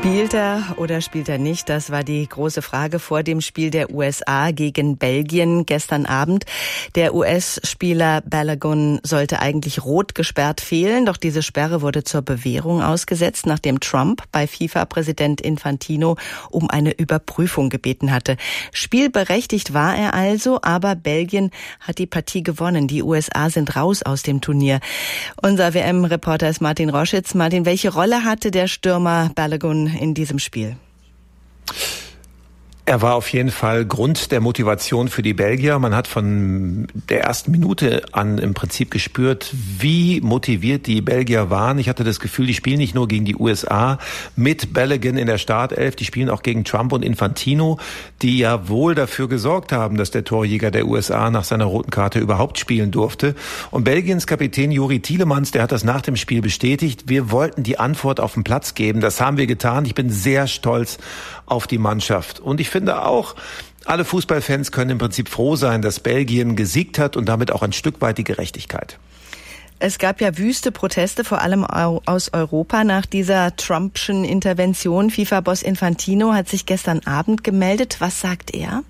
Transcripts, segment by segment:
Spielt er oder spielt er nicht? Das war die große Frage vor dem Spiel der USA gegen Belgien gestern Abend. Der US-Spieler Balogun sollte eigentlich rot gesperrt fehlen, doch diese Sperre wurde zur Bewährung ausgesetzt, nachdem Trump bei FIFA-Präsident Infantino um eine Überprüfung gebeten hatte. Spielberechtigt war er also, aber Belgien hat die Partie gewonnen. Die USA sind raus aus dem Turnier. Unser WM-Reporter ist Martin Roschitz. Martin, welche Rolle hatte der Stürmer Balogun in diesem Spiel? Er war auf jeden Fall Grund der Motivation für die Belgier. Man hat von der ersten Minute an im Prinzip gespürt, wie motiviert die Belgier waren. Ich hatte das Gefühl, die spielen nicht nur gegen die USA mit Balogun in der Startelf, die spielen auch gegen Trump und Infantino, die ja wohl dafür gesorgt haben, dass der Torjäger der USA nach seiner roten Karte überhaupt spielen durfte. Und Belgiens Kapitän Juri Tielemans, der hat das nach dem Spiel bestätigt. Wir wollten die Antwort auf den Platz geben. Das haben wir getan. Ich bin sehr stolz auf die Mannschaft. Und ich finde auch, alle Fußballfans können im Prinzip froh sein, dass Belgien gesiegt hat und damit auch ein Stück weit die Gerechtigkeit. Es gab ja wüste Proteste, vor allem aus Europa, nach dieser Trumpschen Intervention. FIFA-Boss Infantino hat sich gestern Abend gemeldet. Was sagt er?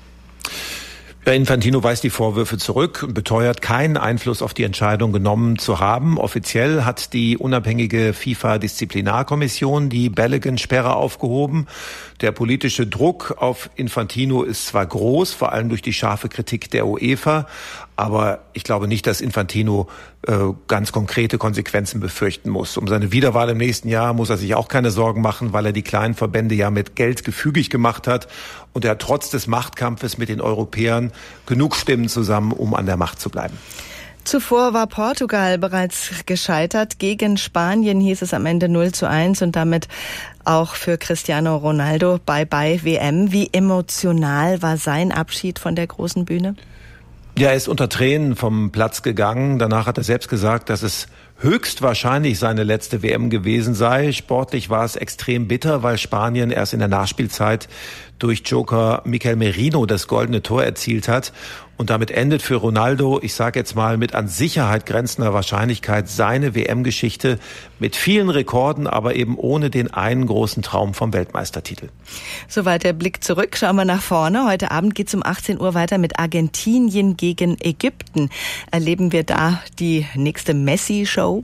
Ja, Infantino weist die Vorwürfe zurück und beteuert, keinen Einfluss auf die Entscheidung genommen zu haben. Offiziell hat die unabhängige FIFA-Disziplinarkommission die Balogun-Sperre aufgehoben. Der politische Druck auf Infantino ist zwar groß, vor allem durch die scharfe Kritik der UEFA, aber ich glaube nicht, dass Infantino ganz konkrete Konsequenzen befürchten muss. Um seine Wiederwahl im nächsten Jahr muss er sich auch keine Sorgen machen, weil er die kleinen Verbände ja mit Geld gefügig gemacht hat und er hat trotz des Machtkampfes mit den Europäern genug Stimmen zusammen, um an der Macht zu bleiben. Zuvor war Portugal bereits gescheitert. Gegen Spanien hieß es am Ende 0:1 und damit auch für Cristiano Ronaldo Bye-bye WM. Wie emotional war sein Abschied von der großen Bühne? Ja, er ist unter Tränen vom Platz gegangen. Danach hat er selbst gesagt, dass es höchstwahrscheinlich seine letzte WM gewesen sei. Sportlich war es extrem bitter, weil Spanien erst in der Nachspielzeit durch Joker Mikel Merino das goldene Tor erzielt hat. Und damit endet für Ronaldo, ich sage jetzt mal mit an Sicherheit grenzender Wahrscheinlichkeit, seine WM-Geschichte mit vielen Rekorden, aber eben ohne den einen großen Traum vom Weltmeistertitel. Soweit der Blick zurück. Schauen wir nach vorne. Heute Abend geht es um 18 Uhr weiter mit Argentinien gegen Ägypten. Erleben wir da die nächste Messi-Show?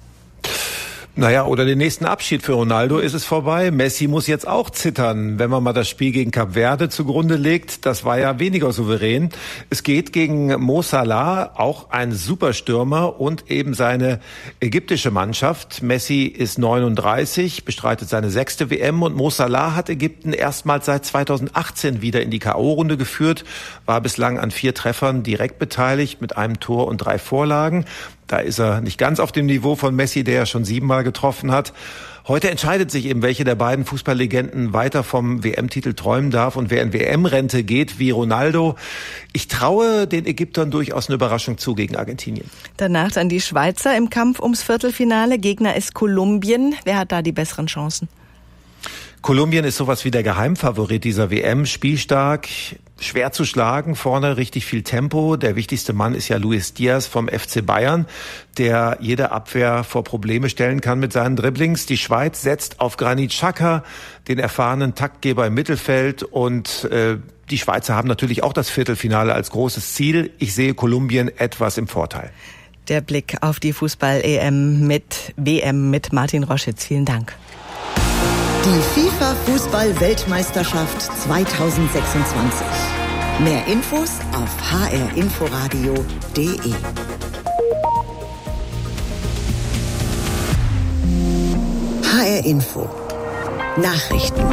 Naja, oder den nächsten Abschied für Ronaldo ist es vorbei. Messi muss jetzt auch zittern, wenn man mal das Spiel gegen Kap Verde zugrunde legt. Das war ja weniger souverän. Es geht gegen Mo Salah, auch ein Superstürmer und eben seine ägyptische Mannschaft. Messi ist 39, bestreitet seine 6. WM und Mo Salah hat Ägypten erstmals seit 2018 wieder in die K.O.-Runde geführt, war bislang an 4 Treffern direkt beteiligt mit einem Tor und 3 Vorlagen. Da ist er nicht ganz auf dem Niveau von Messi, der ja schon 7-mal getroffen hat. Heute entscheidet sich eben, welche der beiden Fußballlegenden weiter vom WM-Titel träumen darf und wer in WM-Rente geht, wie Ronaldo. Ich traue den Ägyptern durchaus eine Überraschung zu gegen Argentinien. Danach dann die Schweizer im Kampf ums Viertelfinale. Gegner ist Kolumbien. Wer hat da die besseren Chancen? Kolumbien ist sowas wie der Geheimfavorit dieser WM, spielstark, schwer zu schlagen, vorne richtig viel Tempo. Der wichtigste Mann ist ja Luis Diaz vom FC Bayern, der jede Abwehr vor Probleme stellen kann mit seinen Dribblings. Die Schweiz setzt auf Granit Xhaka, den erfahrenen Taktgeber im Mittelfeld und die Schweizer haben natürlich auch das Viertelfinale als großes Ziel. Ich sehe Kolumbien etwas im Vorteil. Der Blick auf die Fußball-WM mit Martin Roschitz. Vielen Dank. Die FIFA-Fußball-Weltmeisterschaft 2026. Mehr Infos auf hrinforadio.de. HR Info. Nachrichten.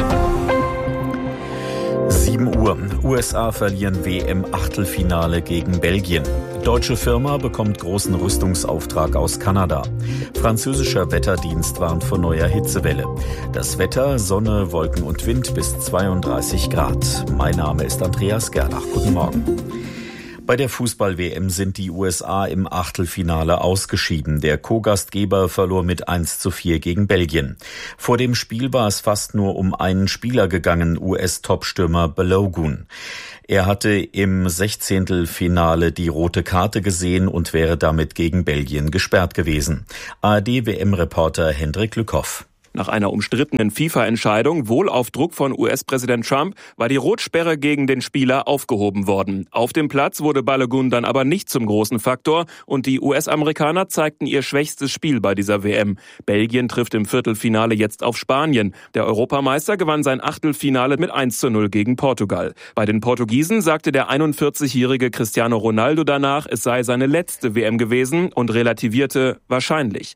7 Uhr. USA verlieren WM-Achtelfinale gegen Belgien. Deutsche Firma bekommt großen Rüstungsauftrag aus Kanada. Französischer Wetterdienst warnt vor neuer Hitzewelle. Das Wetter, Sonne, Wolken und Wind bis 32 Grad. Mein Name ist Andreas Gerlach. Guten Morgen. Bei der Fußball-WM sind die USA im Achtelfinale ausgeschieden. Der Co-Gastgeber verlor mit 1:4 gegen Belgien. Vor dem Spiel war es fast nur um einen Spieler gegangen, US-Topstürmer Balogun. Er hatte im 16. Finale die rote Karte gesehen und wäre damit gegen Belgien gesperrt gewesen. ARD-WM-Reporter Hendrik Lückhoff. Nach einer umstrittenen FIFA-Entscheidung, wohl auf Druck von US-Präsident Trump, war die Rotsperre gegen den Spieler aufgehoben worden. Auf dem Platz wurde Balogun dann aber nicht zum großen Faktor und die US-Amerikaner zeigten ihr schwächstes Spiel bei dieser WM. Belgien trifft im Viertelfinale jetzt auf Spanien. Der Europameister gewann sein Achtelfinale mit 1:0 gegen Portugal. Bei den Portugiesen sagte der 41-jährige Cristiano Ronaldo danach, es sei seine letzte WM gewesen und relativierte wahrscheinlich.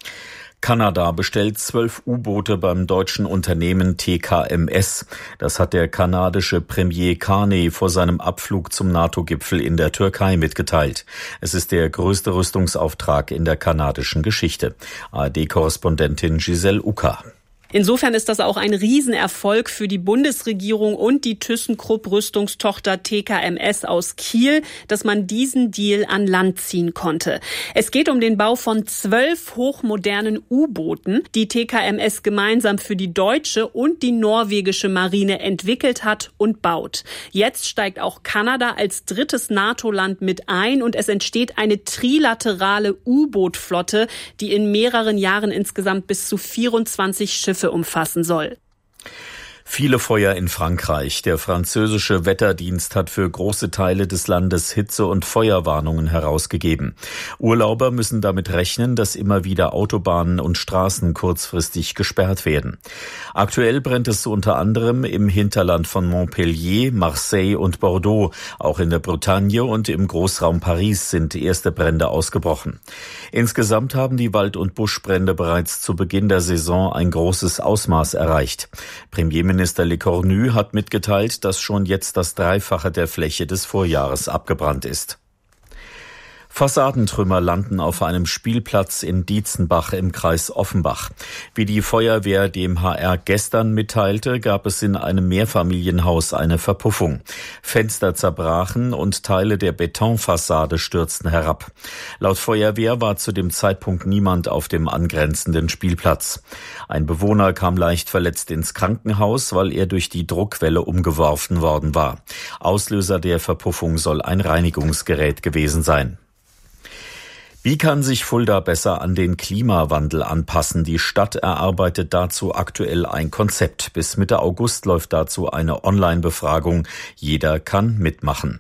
Kanada bestellt 12 U-Boote beim deutschen Unternehmen TKMS. Das hat der kanadische Premier Carney vor seinem Abflug zum NATO-Gipfel in der Türkei mitgeteilt. Es ist der größte Rüstungsauftrag in der kanadischen Geschichte. ARD-Korrespondentin Giselle Ucker. Insofern ist das auch ein Riesenerfolg für die Bundesregierung und die ThyssenKrupp Rüstungstochter TKMS aus Kiel, dass man diesen Deal an Land ziehen konnte. Es geht um den Bau von 12 hochmodernen U-Booten, die TKMS gemeinsam für die deutsche und die norwegische Marine entwickelt hat und baut. Jetzt steigt auch Kanada als drittes NATO-Land mit ein und es entsteht eine trilaterale U-Boot-Flotte, die in mehreren Jahren insgesamt bis zu 24 Schiffe umfassen soll. Viele Feuer in Frankreich. Der französische Wetterdienst hat für große Teile des Landes Hitze- und Feuerwarnungen herausgegeben. Urlauber müssen damit rechnen, dass immer wieder Autobahnen und Straßen kurzfristig gesperrt werden. Aktuell brennt es so unter anderem im Hinterland von Montpellier, Marseille und Bordeaux. Auch in der Bretagne und im Großraum Paris sind erste Brände ausgebrochen. Insgesamt haben die Wald- und Buschbrände bereits zu Beginn der Saison ein großes Ausmaß erreicht. Premierminister Lecornu hat mitgeteilt, dass schon jetzt das Dreifache der Fläche des Vorjahres abgebrannt ist. Fassadentrümmer landen auf einem Spielplatz in Dietzenbach im Kreis Offenbach. Wie die Feuerwehr dem HR gestern mitteilte, gab es in einem Mehrfamilienhaus eine Verpuffung. Fenster zerbrachen und Teile der Betonfassade stürzten herab. Laut Feuerwehr war zu dem Zeitpunkt niemand auf dem angrenzenden Spielplatz. Ein Bewohner kam leicht verletzt ins Krankenhaus, weil er durch die Druckwelle umgeworfen worden war. Auslöser der Verpuffung soll ein Reinigungsgerät gewesen sein. Wie kann sich Fulda besser an den Klimawandel anpassen? Die Stadt erarbeitet dazu aktuell ein Konzept. Bis Mitte August läuft dazu eine Online-Befragung. Jeder kann mitmachen.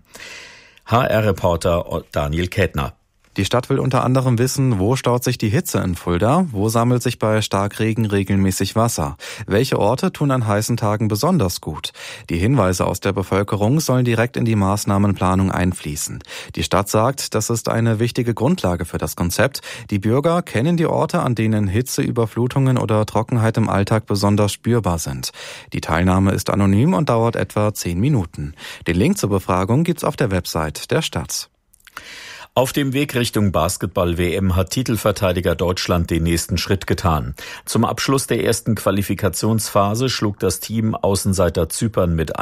HR-Reporter Daniel Kätner. Die Stadt will unter anderem wissen, wo staut sich die Hitze in Fulda, wo sammelt sich bei Starkregen regelmäßig Wasser, welche Orte tun an heißen Tagen besonders gut. Die Hinweise aus der Bevölkerung sollen direkt in die Maßnahmenplanung einfließen. Die Stadt sagt, das ist eine wichtige Grundlage für das Konzept. Die Bürger kennen die Orte, an denen Hitze, Überflutungen oder Trockenheit im Alltag besonders spürbar sind. Die Teilnahme ist anonym und dauert etwa 10 Minuten. Den Link zur Befragung gibt's auf der Website der Stadt. Auf dem Weg Richtung Basketball-WM hat Titelverteidiger Deutschland den nächsten Schritt getan. Zum Abschluss der ersten Qualifikationsphase schlug das Team Außenseiter Zypern mit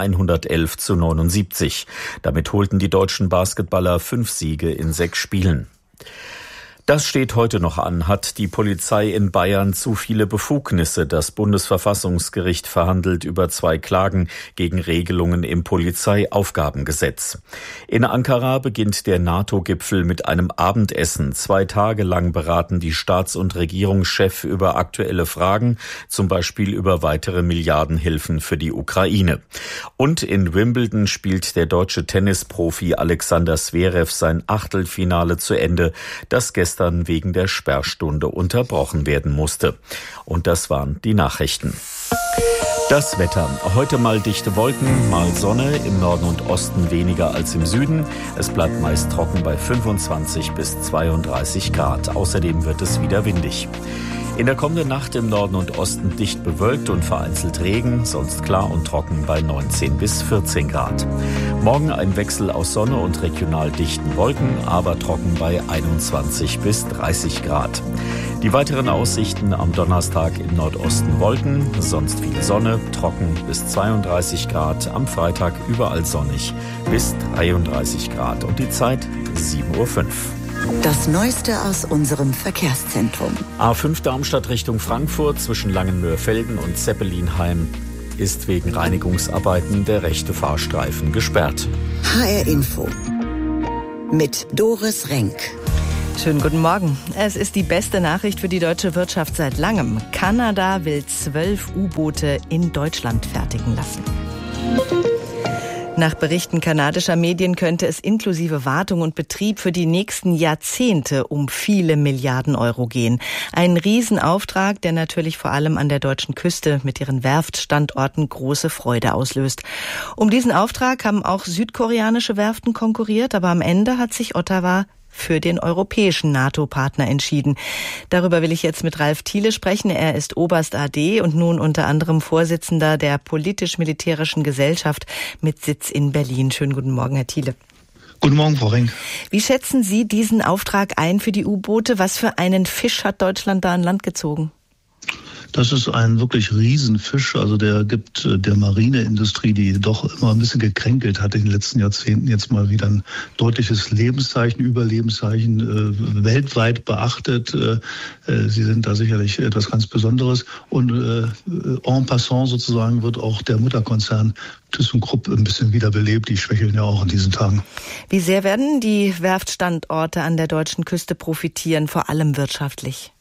111:79. Damit holten die deutschen Basketballer 5 Siege in 6 Spielen. Das steht heute noch an. Hat die Polizei in Bayern zu viele Befugnisse? Das Bundesverfassungsgericht verhandelt über 2 Klagen gegen Regelungen im Polizeiaufgabengesetz. In Ankara beginnt der NATO-Gipfel mit einem Abendessen. 2 Tage lang beraten die Staats- und Regierungschefs über aktuelle Fragen, zum Beispiel über weitere Milliardenhilfen für die Ukraine. Und in Wimbledon spielt der deutsche Tennisprofi Alexander Zverev sein Achtelfinale zu Ende, das gestern wegen der Sperrstunde unterbrochen werden musste. Und das waren die Nachrichten. Das Wetter. Heute mal dichte Wolken, mal Sonne, im Norden und Osten weniger als im Süden. Es bleibt meist trocken bei 25 bis 32 Grad. Außerdem wird es wieder windig. In der kommenden Nacht im Norden und Osten dicht bewölkt und vereinzelt Regen, sonst klar und trocken bei 19 bis 14 Grad. Morgen ein Wechsel aus Sonne und regional dichten Wolken, aber trocken bei 21 bis 30 Grad. Die weiteren Aussichten am Donnerstag im Nordosten Wolken, sonst viel Sonne, trocken bis 32 Grad. Am Freitag überall sonnig bis 33 Grad und die Zeit 7:05 Uhr. Das Neueste aus unserem Verkehrszentrum. A5 Darmstadt Richtung Frankfurt zwischen Langenmöhr-Felden und Zeppelinheim ist wegen Reinigungsarbeiten der rechte Fahrstreifen gesperrt. HR Info mit Doris Renk. Schönen guten Morgen. Es ist die beste Nachricht für die deutsche Wirtschaft seit langem. Kanada will 12 U-Boote in Deutschland fertigen lassen. Nach Berichten kanadischer Medien könnte es inklusive Wartung und Betrieb für die nächsten Jahrzehnte um viele Milliarden Euro gehen. Ein Riesenauftrag, der natürlich vor allem an der deutschen Küste mit ihren Werftstandorten große Freude auslöst. Um diesen Auftrag haben auch südkoreanische Werften konkurriert, aber am Ende hat sich Ottawa für den europäischen NATO-Partner entschieden. Darüber will ich jetzt mit Ralf Thiele sprechen. Er ist Oberst AD und nun unter anderem Vorsitzender der Politisch-Militärischen Gesellschaft mit Sitz in Berlin. Schönen guten Morgen, Herr Thiele. Guten Morgen, Frau Ring. Wie schätzen Sie diesen Auftrag ein für die U-Boote? Was für einen Fisch hat Deutschland da an Land gezogen? Das ist ein wirklich Riesenfisch. Also der gibt der Marineindustrie, die doch immer ein bisschen gekränkelt hat in den letzten Jahrzehnten, jetzt mal wieder ein deutliches Lebenszeichen, Überlebenszeichen, weltweit beachtet. Sie sind da sicherlich etwas ganz Besonderes. Und en passant sozusagen wird auch der Mutterkonzern ThyssenKrupp ein bisschen wiederbelebt. Die schwächeln ja auch in diesen Tagen. Wie sehr werden die Werftstandorte an der deutschen Küste profitieren, vor allem wirtschaftlich?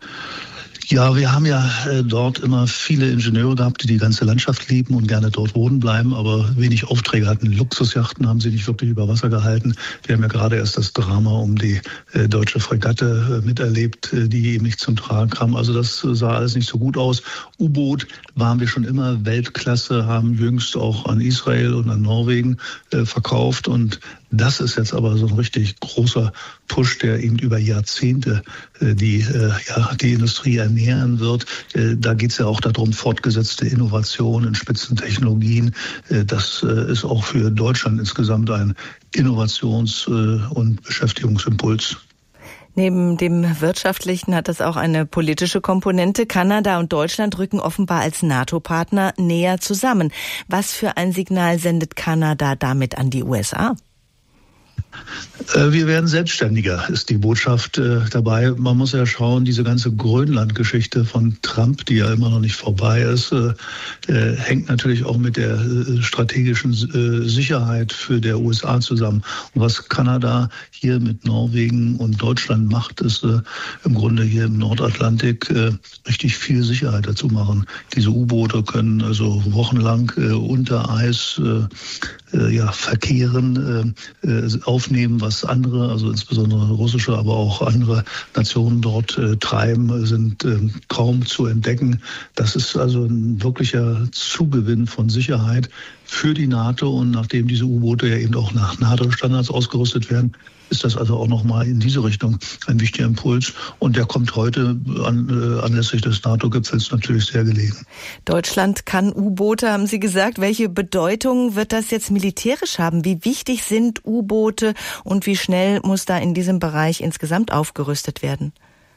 Ja, wir haben ja dort immer viele Ingenieure gehabt, die die ganze Landschaft lieben und gerne dort wohnen bleiben, aber wenig Aufträge hatten. Luxusjachten haben sie nicht wirklich über Wasser gehalten. Wir haben ja gerade erst das Drama um die deutsche Fregatte miterlebt, die eben nicht zum Tragen kam. Also das sah alles nicht so gut aus. U-Boot waren wir schon immer Weltklasse, haben jüngst auch an Israel und an Norwegen verkauft, und das ist jetzt aber so ein richtig großer Push, der eben über Jahrzehnte die Industrie ernähren wird. Da geht es ja auch darum, fortgesetzte Innovationen in Spitzentechnologien. Das ist auch für Deutschland insgesamt ein Innovations- und Beschäftigungsimpuls. Neben dem Wirtschaftlichen hat das auch eine politische Komponente. Kanada und Deutschland rücken offenbar als NATO-Partner näher zusammen. Was für ein Signal sendet Kanada damit an die USA? Wir werden selbstständiger, ist die Botschaft dabei. Man muss ja schauen, diese ganze Grönland-Geschichte von Trump, die ja immer noch nicht vorbei ist, hängt natürlich auch mit der strategischen Sicherheit für der USA zusammen. Und was Kanada hier mit Norwegen und Deutschland macht, ist im Grunde hier im Nordatlantik richtig viel Sicherheit dazu machen. Diese U-Boote können also wochenlang unter Eis verkehren, aufnehmen, was andere, also insbesondere russische, aber auch andere Nationen dort treiben, sind kaum zu entdecken. Das ist also ein wirklicher Zugewinn von Sicherheit für die NATO, und nachdem diese U-Boote ja eben auch nach NATO-Standards ausgerüstet werden, ist das also auch nochmal in diese Richtung ein wichtiger Impuls. Und der kommt heute anlässlich des NATO-Gipfels natürlich sehr gelegen. Deutschland kann U-Boote, haben Sie gesagt. Welche Bedeutung wird das jetzt militärisch haben? Wie wichtig sind U-Boote und wie schnell muss da in diesem Bereich insgesamt aufgerüstet werden?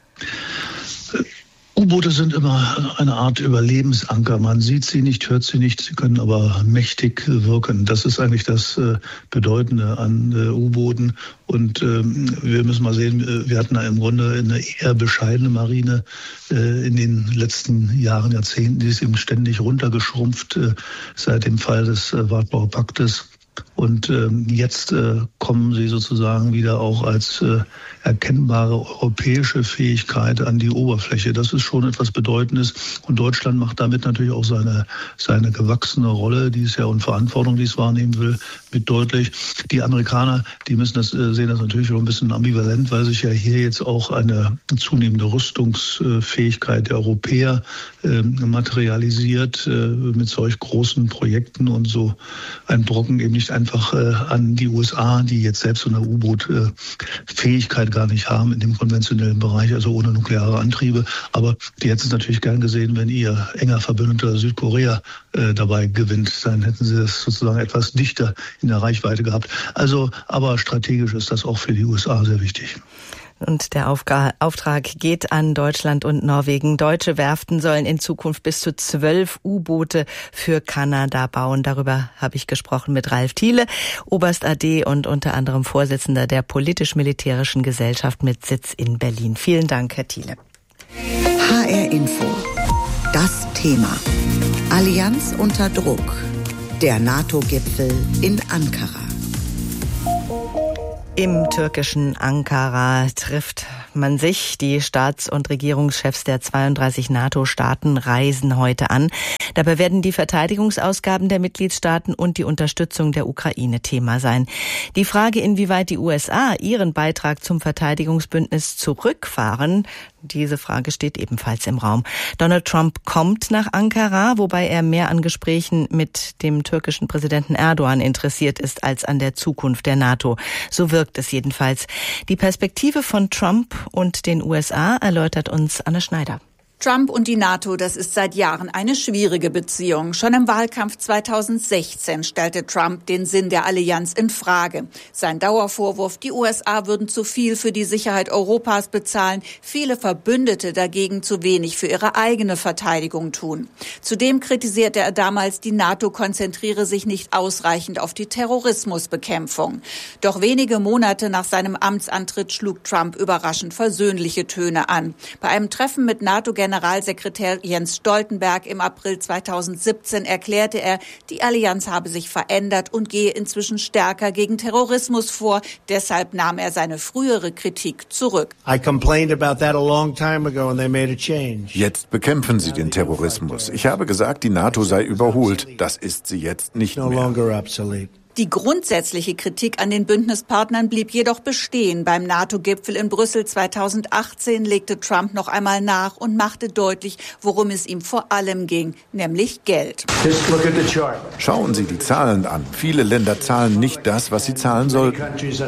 U-Boote sind immer eine Art Überlebensanker. Man sieht sie nicht, hört sie nicht, sie können aber mächtig wirken. Das ist eigentlich das Bedeutende an U-Booten. Und wir müssen mal sehen, wir hatten im Grunde eine eher bescheidene Marine in den letzten Jahren, Jahrzehnten. Die ist eben ständig runtergeschrumpft seit dem Fall des Warschauer Paktes. Und jetzt kommen sie sozusagen wieder auch als erkennbare europäische Fähigkeit an die Oberfläche. Das ist schon etwas Bedeutendes. Und Deutschland macht damit natürlich auch seine gewachsene Rolle, die es ja und Verantwortung, die es wahrnehmen will, mit deutlich. Die Amerikaner, die sehen das natürlich schon ein bisschen ambivalent, weil sich ja hier jetzt auch eine zunehmende Rüstungsfähigkeit der Europäer materialisiert mit solch großen Projekten, und so ein Brocken eben nicht einfach an die USA, die jetzt selbst so eine U-Boot-Fähigkeit gar nicht haben in dem konventionellen Bereich, also ohne nukleare Antriebe. Aber die hätten es natürlich gern gesehen, wenn ihr enger Verbündeter Südkorea dabei gewinnt. Dann hätten sie das sozusagen etwas dichter in der Reichweite gehabt. Also, aber strategisch ist das auch für die USA sehr wichtig. Und der Auftrag geht an Deutschland und Norwegen. Deutsche Werften sollen in Zukunft bis zu 12 U-Boote für Kanada bauen. Darüber habe ich gesprochen mit Ralf Thiele, Oberst AD und unter anderem Vorsitzender der Politisch-Militärischen Gesellschaft mit Sitz in Berlin. Vielen Dank, Herr Thiele. HR Info. Das Thema. Allianz unter Druck. Der NATO-Gipfel in Ankara. Im türkischen Ankara trifft man sich. Die Staats- und Regierungschefs der 32 NATO-Staaten reisen heute an. Dabei werden die Verteidigungsausgaben der Mitgliedstaaten und die Unterstützung der Ukraine Thema sein. Die Frage, inwieweit die USA ihren Beitrag zum Verteidigungsbündnis zurückfahren, diese Frage steht ebenfalls im Raum. Donald Trump kommt nach Ankara, wobei er mehr an Gesprächen mit dem türkischen Präsidenten Erdogan interessiert ist als an der Zukunft der NATO. So wirkt es jedenfalls. Die Perspektive von Trump und den USA erläutert uns Anne Schneider. Trump und die NATO, das ist seit Jahren eine schwierige Beziehung. Schon im Wahlkampf 2016 stellte Trump den Sinn der Allianz in Frage. Sein Dauervorwurf, die USA würden zu viel für die Sicherheit Europas bezahlen, viele Verbündete dagegen zu wenig für ihre eigene Verteidigung tun. Zudem kritisierte er damals, die NATO konzentriere sich nicht ausreichend auf die Terrorismusbekämpfung. Doch wenige Monate nach seinem Amtsantritt schlug Trump überraschend versöhnliche Töne an. Bei einem Treffen mit NATO-Generalsekretär Jens Stoltenberg im April 2017 erklärte er, die Allianz habe sich verändert und gehe inzwischen stärker gegen Terrorismus vor. Deshalb nahm er seine frühere Kritik zurück. Jetzt bekämpfen sie den Terrorismus. Ich habe gesagt, die NATO sei überholt. Das ist sie jetzt nicht mehr. Die grundsätzliche Kritik an den Bündnispartnern blieb jedoch bestehen. Beim NATO-Gipfel in Brüssel 2018 legte Trump noch einmal nach und machte deutlich, worum es ihm vor allem ging, nämlich Geld. Schauen Sie die Zahlen an. Viele Länder zahlen nicht das, was sie zahlen sollten.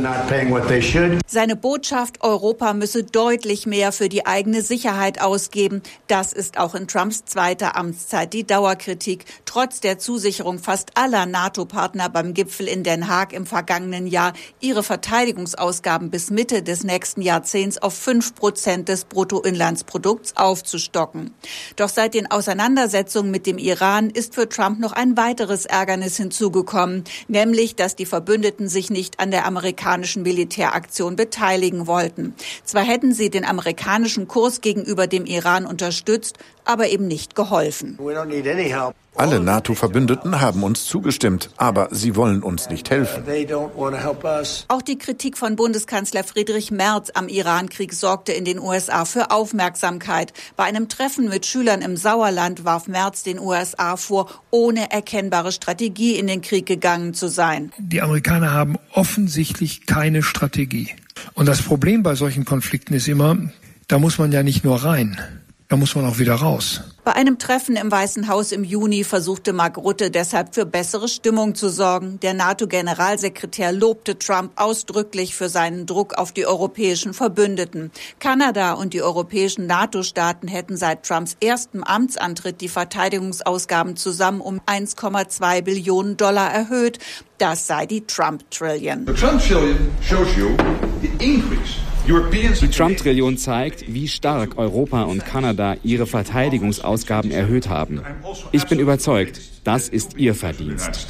Seine Botschaft, Europa müsse deutlich mehr für die eigene Sicherheit ausgeben. Das ist auch in Trumps zweiter Amtszeit die Dauerkritik. Trotz der Zusicherung fast aller NATO-Partner beim Gipfel in Den Haag im vergangenen Jahr, ihre Verteidigungsausgaben bis Mitte des nächsten Jahrzehnts auf 5% des Bruttoinlandsprodukts aufzustocken. Doch seit den Auseinandersetzungen mit dem Iran ist für Trump noch ein weiteres Ärgernis hinzugekommen, nämlich, dass die Verbündeten sich nicht an der amerikanischen Militäraktion beteiligen wollten. Zwar hätten sie den amerikanischen Kurs gegenüber dem Iran unterstützt, aber eben nicht geholfen. Alle NATO-Verbündeten haben uns zugestimmt, aber sie wollen uns nicht helfen. Auch die Kritik von Bundeskanzler Friedrich Merz am Irankrieg sorgte in den USA für Aufmerksamkeit. Bei einem Treffen mit Schülern im Sauerland warf Merz den USA vor, ohne erkennbare Strategie in den Krieg gegangen zu sein. Die Amerikaner haben offensichtlich keine Strategie. Und das Problem bei solchen Konflikten ist immer, da muss man ja nicht nur rein. Da muss man auch wieder raus. Bei einem Treffen im Weißen Haus im Juni versuchte Mark Rutte deshalb für bessere Stimmung zu sorgen. Der NATO-Generalsekretär lobte Trump ausdrücklich für seinen Druck auf die europäischen Verbündeten. Kanada und die europäischen NATO-Staaten hätten seit Trumps erstem Amtsantritt die Verteidigungsausgaben zusammen um 1,2 Billionen Dollar erhöht. Das sei die Trump-Trillion. The Trump-Trillion shows you the increase. Die Trump-Trillion zeigt, wie stark Europa und Kanada ihre Verteidigungsausgaben erhöht haben. Ich bin überzeugt, das ist ihr Verdienst.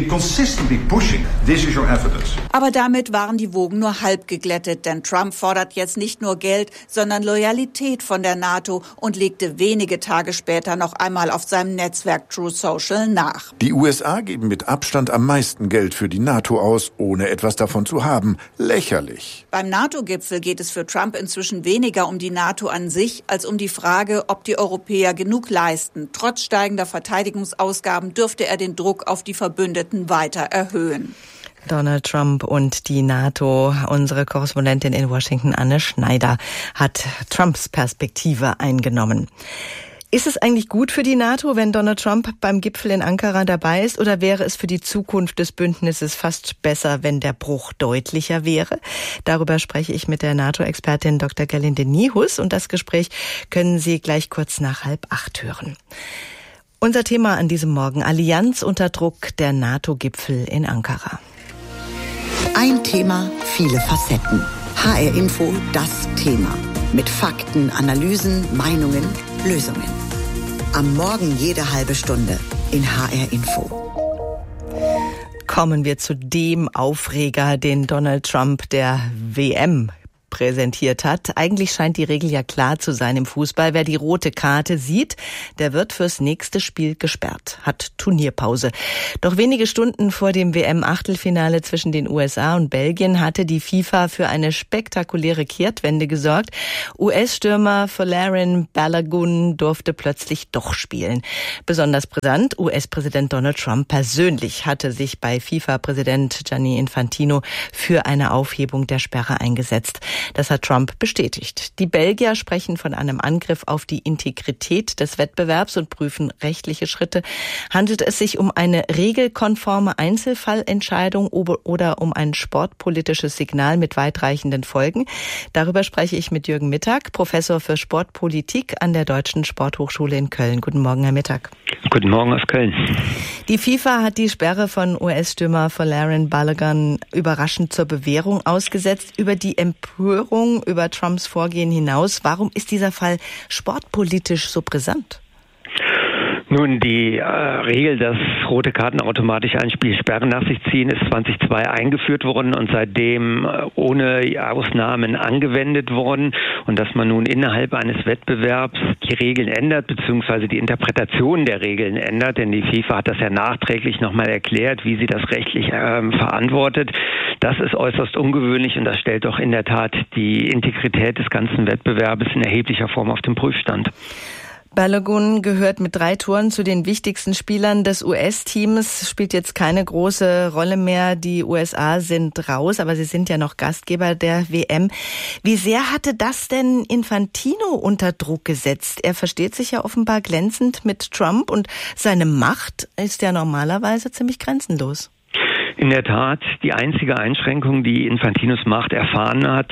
Aber damit waren die Wogen nur halb geglättet, denn Trump fordert jetzt nicht nur Geld, sondern Loyalität von der NATO und legte wenige Tage später noch einmal auf seinem Netzwerk Truth Social nach. Die USA geben mit Abstand am meisten Geld für die NATO aus, ohne etwas davon zu haben. Lächerlich. Beim NATO-Gipfel geht es für Trump inzwischen weniger um die NATO an sich, als um die Frage, ob die Europäer genug leisten. Trotz steigender Verteidigungsausgaben dürfte er den Druck auf die Verbündeten weiter erhöhen. Donald Trump und die NATO. Unsere Korrespondentin in Washington, Anne Schneider, hat Trumps Perspektive eingenommen. Ist es eigentlich gut für die NATO, wenn Donald Trump beim Gipfel in Ankara dabei ist, oder wäre es für die Zukunft des Bündnisses fast besser, wenn der Bruch deutlicher wäre? Darüber spreche ich mit der NATO-Expertin Dr. Gerlinde Niehus, und das Gespräch können Sie gleich kurz nach 7:30 hören. Unser Thema an diesem Morgen: Allianz unter Druck, der NATO-Gipfel in Ankara. Ein Thema, viele Facetten. HR Info, das Thema. Mit Fakten, Analysen, Meinungen, Lösungen. Am Morgen jede halbe Stunde in HR Info. Kommen wir zu dem Aufreger, den Donald Trump der WM präsentiert hat. Eigentlich scheint die Regel ja klar zu sein im Fußball. Wer die rote Karte sieht, der wird fürs nächste Spiel gesperrt, hat Turnierpause. Doch wenige Stunden vor dem WM-Achtelfinale zwischen den USA und Belgien hatte die FIFA für eine spektakuläre Kehrtwende gesorgt. US-Stürmer Folarin Balogun durfte plötzlich doch spielen. Besonders brisant, US-Präsident Donald Trump persönlich hatte sich bei FIFA-Präsident Gianni Infantino für eine Aufhebung der Sperre eingesetzt. Das hat Trump bestätigt. Die Belgier sprechen von einem Angriff auf die Integrität des Wettbewerbs und prüfen rechtliche Schritte. Handelt es sich um eine regelkonforme Einzelfallentscheidung oder um ein sportpolitisches Signal mit weitreichenden Folgen? Darüber spreche ich mit Jürgen Mittag, Professor für Sportpolitik an der Deutschen Sporthochschule in Köln. Guten Morgen, Herr Mittag. Guten Morgen aus Köln. Die FIFA hat die Sperre von US-Stürmer Folarin Balogun überraschend zur Bewährung ausgesetzt. Über die Empörung über Trumps Vorgehen hinaus, warum ist dieser Fall sportpolitisch so brisant? Nun, die Regel, dass rote Karten automatisch ein Spiel Sperre nach sich ziehen, ist 2002 eingeführt worden und seitdem ohne Ausnahmen angewendet worden. Und dass man nun innerhalb eines Wettbewerbs die Regeln ändert, beziehungsweise die Interpretation der Regeln ändert, denn die FIFA hat das ja nachträglich nochmal erklärt, wie sie das rechtlich verantwortet. Das ist äußerst ungewöhnlich und das stellt doch in der Tat die Integrität des ganzen Wettbewerbes in erheblicher Form auf den Prüfstand. Balogun gehört mit 3 Toren zu den wichtigsten Spielern des US-Teams, spielt jetzt keine große Rolle mehr. Die USA sind raus, aber sie sind ja noch Gastgeber der WM. Wie sehr hatte das denn Infantino unter Druck gesetzt? Er versteht sich ja offenbar glänzend mit Trump und seine Macht ist ja normalerweise ziemlich grenzenlos. In der Tat, die einzige Einschränkung, die Infantinos Macht erfahren hat,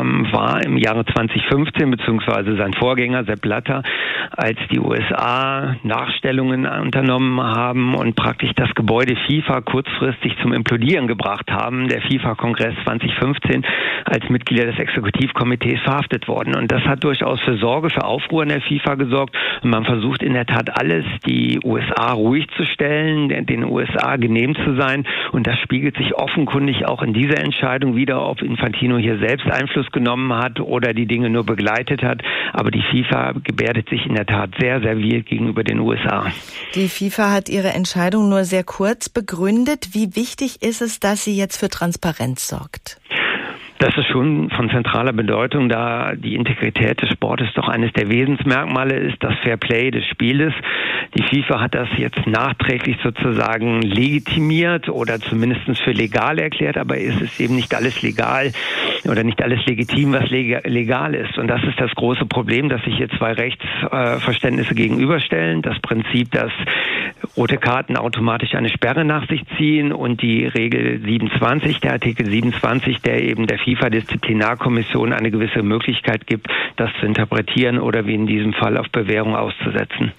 war im Jahre 2015, beziehungsweise sein Vorgänger Sepp Blatter, als die USA Nachstellungen unternommen haben und praktisch das Gebäude FIFA kurzfristig zum Implodieren gebracht haben. Der FIFA-Kongress 2015 als Mitglieder des Exekutivkomitees verhaftet worden. Und das hat durchaus für Sorge, für Aufruhr in der FIFA gesorgt. Und man versucht in der Tat alles, die USA ruhig zu stellen, den USA genehm zu sein. Und das spiegelt sich offenkundig auch in dieser Entscheidung wieder, ob Infantino hier selbst Einfluss genommen hat oder die Dinge nur begleitet hat. Aber die FIFA gebärdet sich in der Tat sehr servil gegenüber den USA. Die FIFA hat ihre Entscheidung nur sehr kurz begründet. Wie wichtig ist es, dass sie jetzt für Transparenz sorgt? Das ist schon von zentraler Bedeutung, da die Integrität des Sportes doch eines der Wesensmerkmale ist, das Fairplay des Spieles. Die FIFA hat das jetzt nachträglich sozusagen legitimiert oder zumindest für legal erklärt, aber es ist eben nicht alles legal oder nicht alles legitim, was legal ist. Und das ist das große Problem, dass sich hier 2 Rechtsverständnisse gegenüberstellen. Das Prinzip, dass rote Karten automatisch eine Sperre nach sich ziehen und die Regel 27, der Artikel 27, der eben der FIFA-Disziplinarkommission eine gewisse Möglichkeit gibt, das zu interpretieren oder wie in diesem Fall auf Bewährung auszusetzen.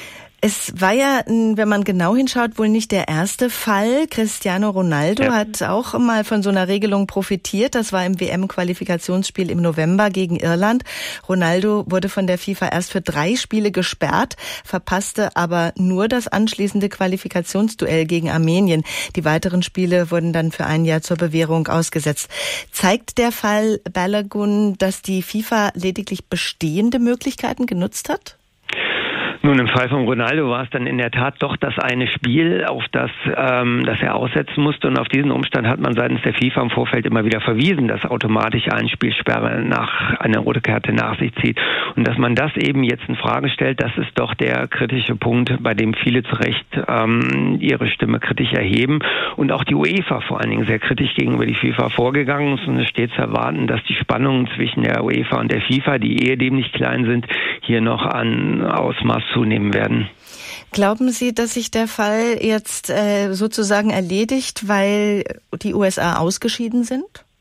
Es war ja, wenn man genau hinschaut, wohl nicht der erste Fall. Cristiano Ronaldo hat auch mal von so einer Regelung profitiert. Das war im WM-Qualifikationsspiel im November gegen Irland. Ronaldo wurde von der FIFA erst für 3 Spiele gesperrt, verpasste aber nur das anschließende Qualifikationsduell gegen Armenien. Die weiteren Spiele wurden dann für ein Jahr zur Bewährung ausgesetzt. Zeigt der Fall Balogun, dass die FIFA lediglich bestehende Möglichkeiten genutzt hat? Nun, im Fall von Ronaldo war es dann in der Tat doch das eine Spiel, auf das er aussetzen musste. Und auf diesen Umstand hat man seitens der FIFA im Vorfeld immer wieder verwiesen, dass automatisch eine Spielsperre nach einer rote Karte nach sich zieht. Und dass man das eben jetzt in Frage stellt, das ist doch der kritische Punkt, bei dem viele zu Recht ihre Stimme kritisch erheben. Und auch die UEFA vor allen Dingen sehr kritisch gegenüber die FIFA vorgegangen ist. Und es steht zu erwarten, dass die Spannungen zwischen der UEFA und der FIFA, die ehedem nicht klein sind, hier noch an Ausmaß zunehmen werden. Glauben Sie, dass sich der Fall jetzt sozusagen erledigt, weil die USA ausgeschieden sind?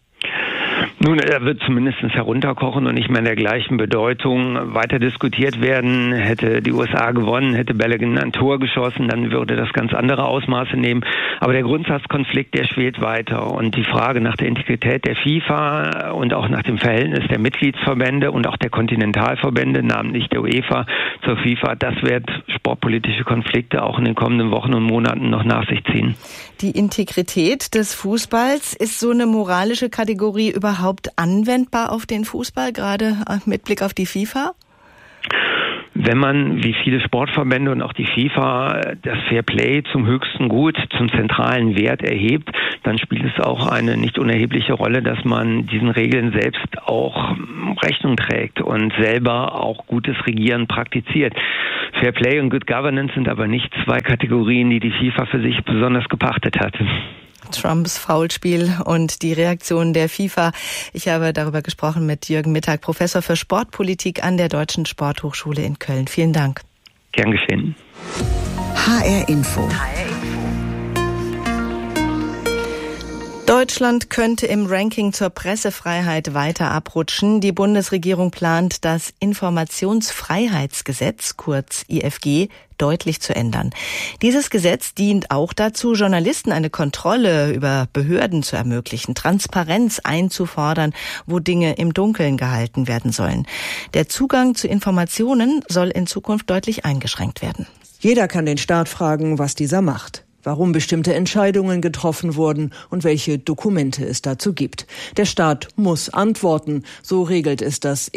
Nun, er wird zumindest herunterkochen und nicht mehr in der gleichen Bedeutung weiter diskutiert werden. Hätte die USA gewonnen, hätte Balogun ein Tor geschossen, dann würde das ganz andere Ausmaße nehmen. Aber der Grundsatzkonflikt, der schwelt weiter. Und die Frage nach der Integrität der FIFA und auch nach dem Verhältnis der Mitgliedsverbände und auch der Kontinentalverbände, namentlich der UEFA zur FIFA, das wird sportpolitische Konflikte auch in den kommenden Wochen und Monaten noch nach sich ziehen. Die Integrität des Fußballs, ist so eine moralische Kategorie überhaupt überhaupt anwendbar auf den Fußball, gerade mit Blick auf die FIFA? Wenn man, wie viele Sportverbände und auch die FIFA, das Fair Play zum höchsten Gut, zum zentralen Wert erhebt, dann spielt es auch eine nicht unerhebliche Rolle, dass man diesen Regeln selbst auch Rechnung trägt und selber auch gutes Regieren praktiziert. Fair Play und Good Governance sind aber nicht zwei Kategorien, die die FIFA für sich besonders gepachtet hat. Trumps Foulspiel und die Reaktion der FIFA. Ich habe darüber gesprochen mit Jürgen Mittag, Professor für Sportpolitik an der Deutschen Sporthochschule in Köln. Vielen Dank. Gern geschehen. HR Info. Deutschland könnte im Ranking zur Pressefreiheit weiter abrutschen. Die Bundesregierung plant, das Informationsfreiheitsgesetz, kurz IFG, deutlich zu ändern. Dieses Gesetz dient auch dazu, Journalisten eine Kontrolle über Behörden zu ermöglichen, Transparenz einzufordern, wo Dinge im Dunkeln gehalten werden sollen. Der Zugang zu Informationen soll in Zukunft deutlich eingeschränkt werden. Jeder kann den Staat fragen, was dieser macht, warum bestimmte Entscheidungen getroffen wurden und welche Dokumente es dazu gibt. Der Staat muss antworten, so regelt es das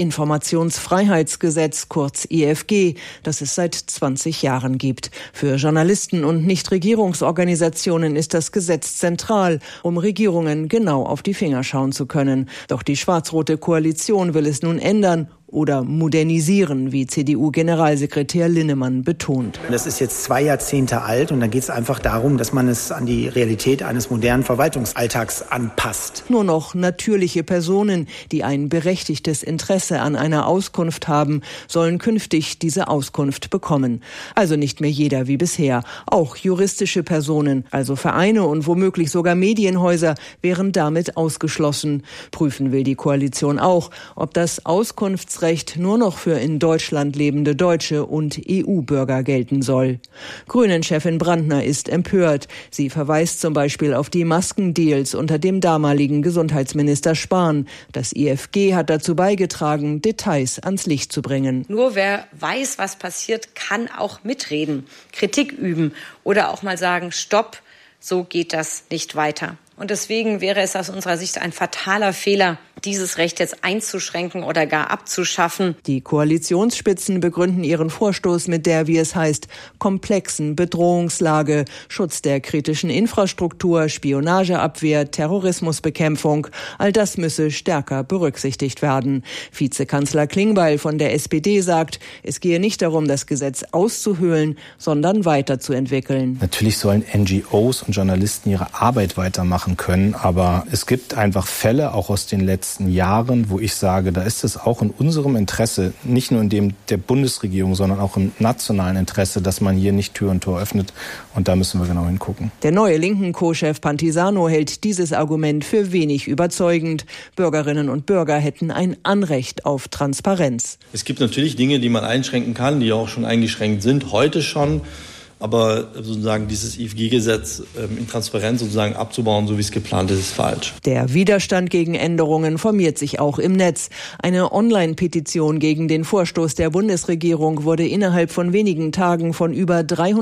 Informationsfreiheitsgesetz, kurz IFG, das es seit 20 Jahren gibt. Für Journalisten und Nichtregierungsorganisationen ist das Gesetz zentral, um Regierungen genau auf die Finger schauen zu können. Doch die schwarz-rote Koalition will es nun ändern oder modernisieren, wie CDU-Generalsekretär Linnemann betont. Das ist jetzt 2 Jahrzehnte alt und dann geht es einfach darum, dass man es an die Realität eines modernen Verwaltungsalltags anpasst. Nur noch natürliche Personen, die ein berechtigtes Interesse an einer Auskunft haben, sollen künftig diese Auskunft bekommen. Also nicht mehr jeder wie bisher. Auch juristische Personen, also Vereine und womöglich sogar Medienhäuser, wären damit ausgeschlossen. Prüfen will die Koalition auch, ob das Auskunftsrecht nur noch für in Deutschland lebende Deutsche und EU-Bürger gelten soll. Grünen-Chefin Brandner ist empört. Sie verweist zum Beispiel auf die Maskendeals unter dem damaligen Gesundheitsminister Spahn. Das IFG hat dazu beigetragen, Details ans Licht zu bringen. Nur wer weiß, was passiert, kann auch mitreden, Kritik üben oder auch mal sagen, stopp, so geht das nicht weiter. Und deswegen wäre es aus unserer Sicht ein fataler Fehler, dieses Recht jetzt einzuschränken oder gar abzuschaffen. Die Koalitionsspitzen begründen ihren Vorstoß mit der, wie es heißt, komplexen Bedrohungslage, Schutz der kritischen Infrastruktur, Spionageabwehr, Terrorismusbekämpfung. All das müsse stärker berücksichtigt werden. Vizekanzler Klingbeil von der SPD sagt, es gehe nicht darum, das Gesetz auszuhöhlen, sondern weiterzuentwickeln. Natürlich sollen NGOs und Journalisten ihre Arbeit weitermachen können, aber es gibt einfach Fälle, auch aus den letzten Jahren, wo ich sage, da ist es auch in unserem Interesse, nicht nur in dem der Bundesregierung, sondern auch im nationalen Interesse, dass man hier nicht Tür und Tor öffnet. Und da müssen wir genau hingucken. Der neue linken Co-Chef Pantisano hält dieses Argument für wenig überzeugend. Bürgerinnen und Bürger hätten ein Anrecht auf Transparenz. Es gibt natürlich Dinge, die man einschränken kann, die auch schon eingeschränkt sind, heute schon. Aber sozusagen dieses IFG-Gesetz in Transparenz sozusagen abzubauen, so wie es geplant ist, ist falsch. Der Widerstand gegen Änderungen formiert sich auch im Netz. Eine Online-Petition gegen den Vorstoß der Bundesregierung wurde innerhalb von wenigen Tagen von über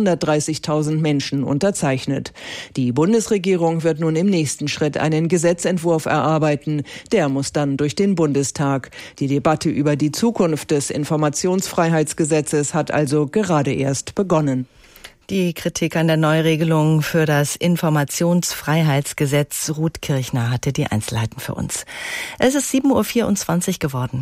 330.000 Menschen unterzeichnet. Die Bundesregierung wird nun im nächsten Schritt einen Gesetzentwurf erarbeiten. Der muss dann durch den Bundestag. Die Debatte über die Zukunft des Informationsfreiheitsgesetzes hat also gerade erst begonnen. Die Kritik an der Neuregelung für das Informationsfreiheitsgesetz. Ruth Kirchner hatte die Einzelheiten für uns. Es ist 7.24 Uhr geworden.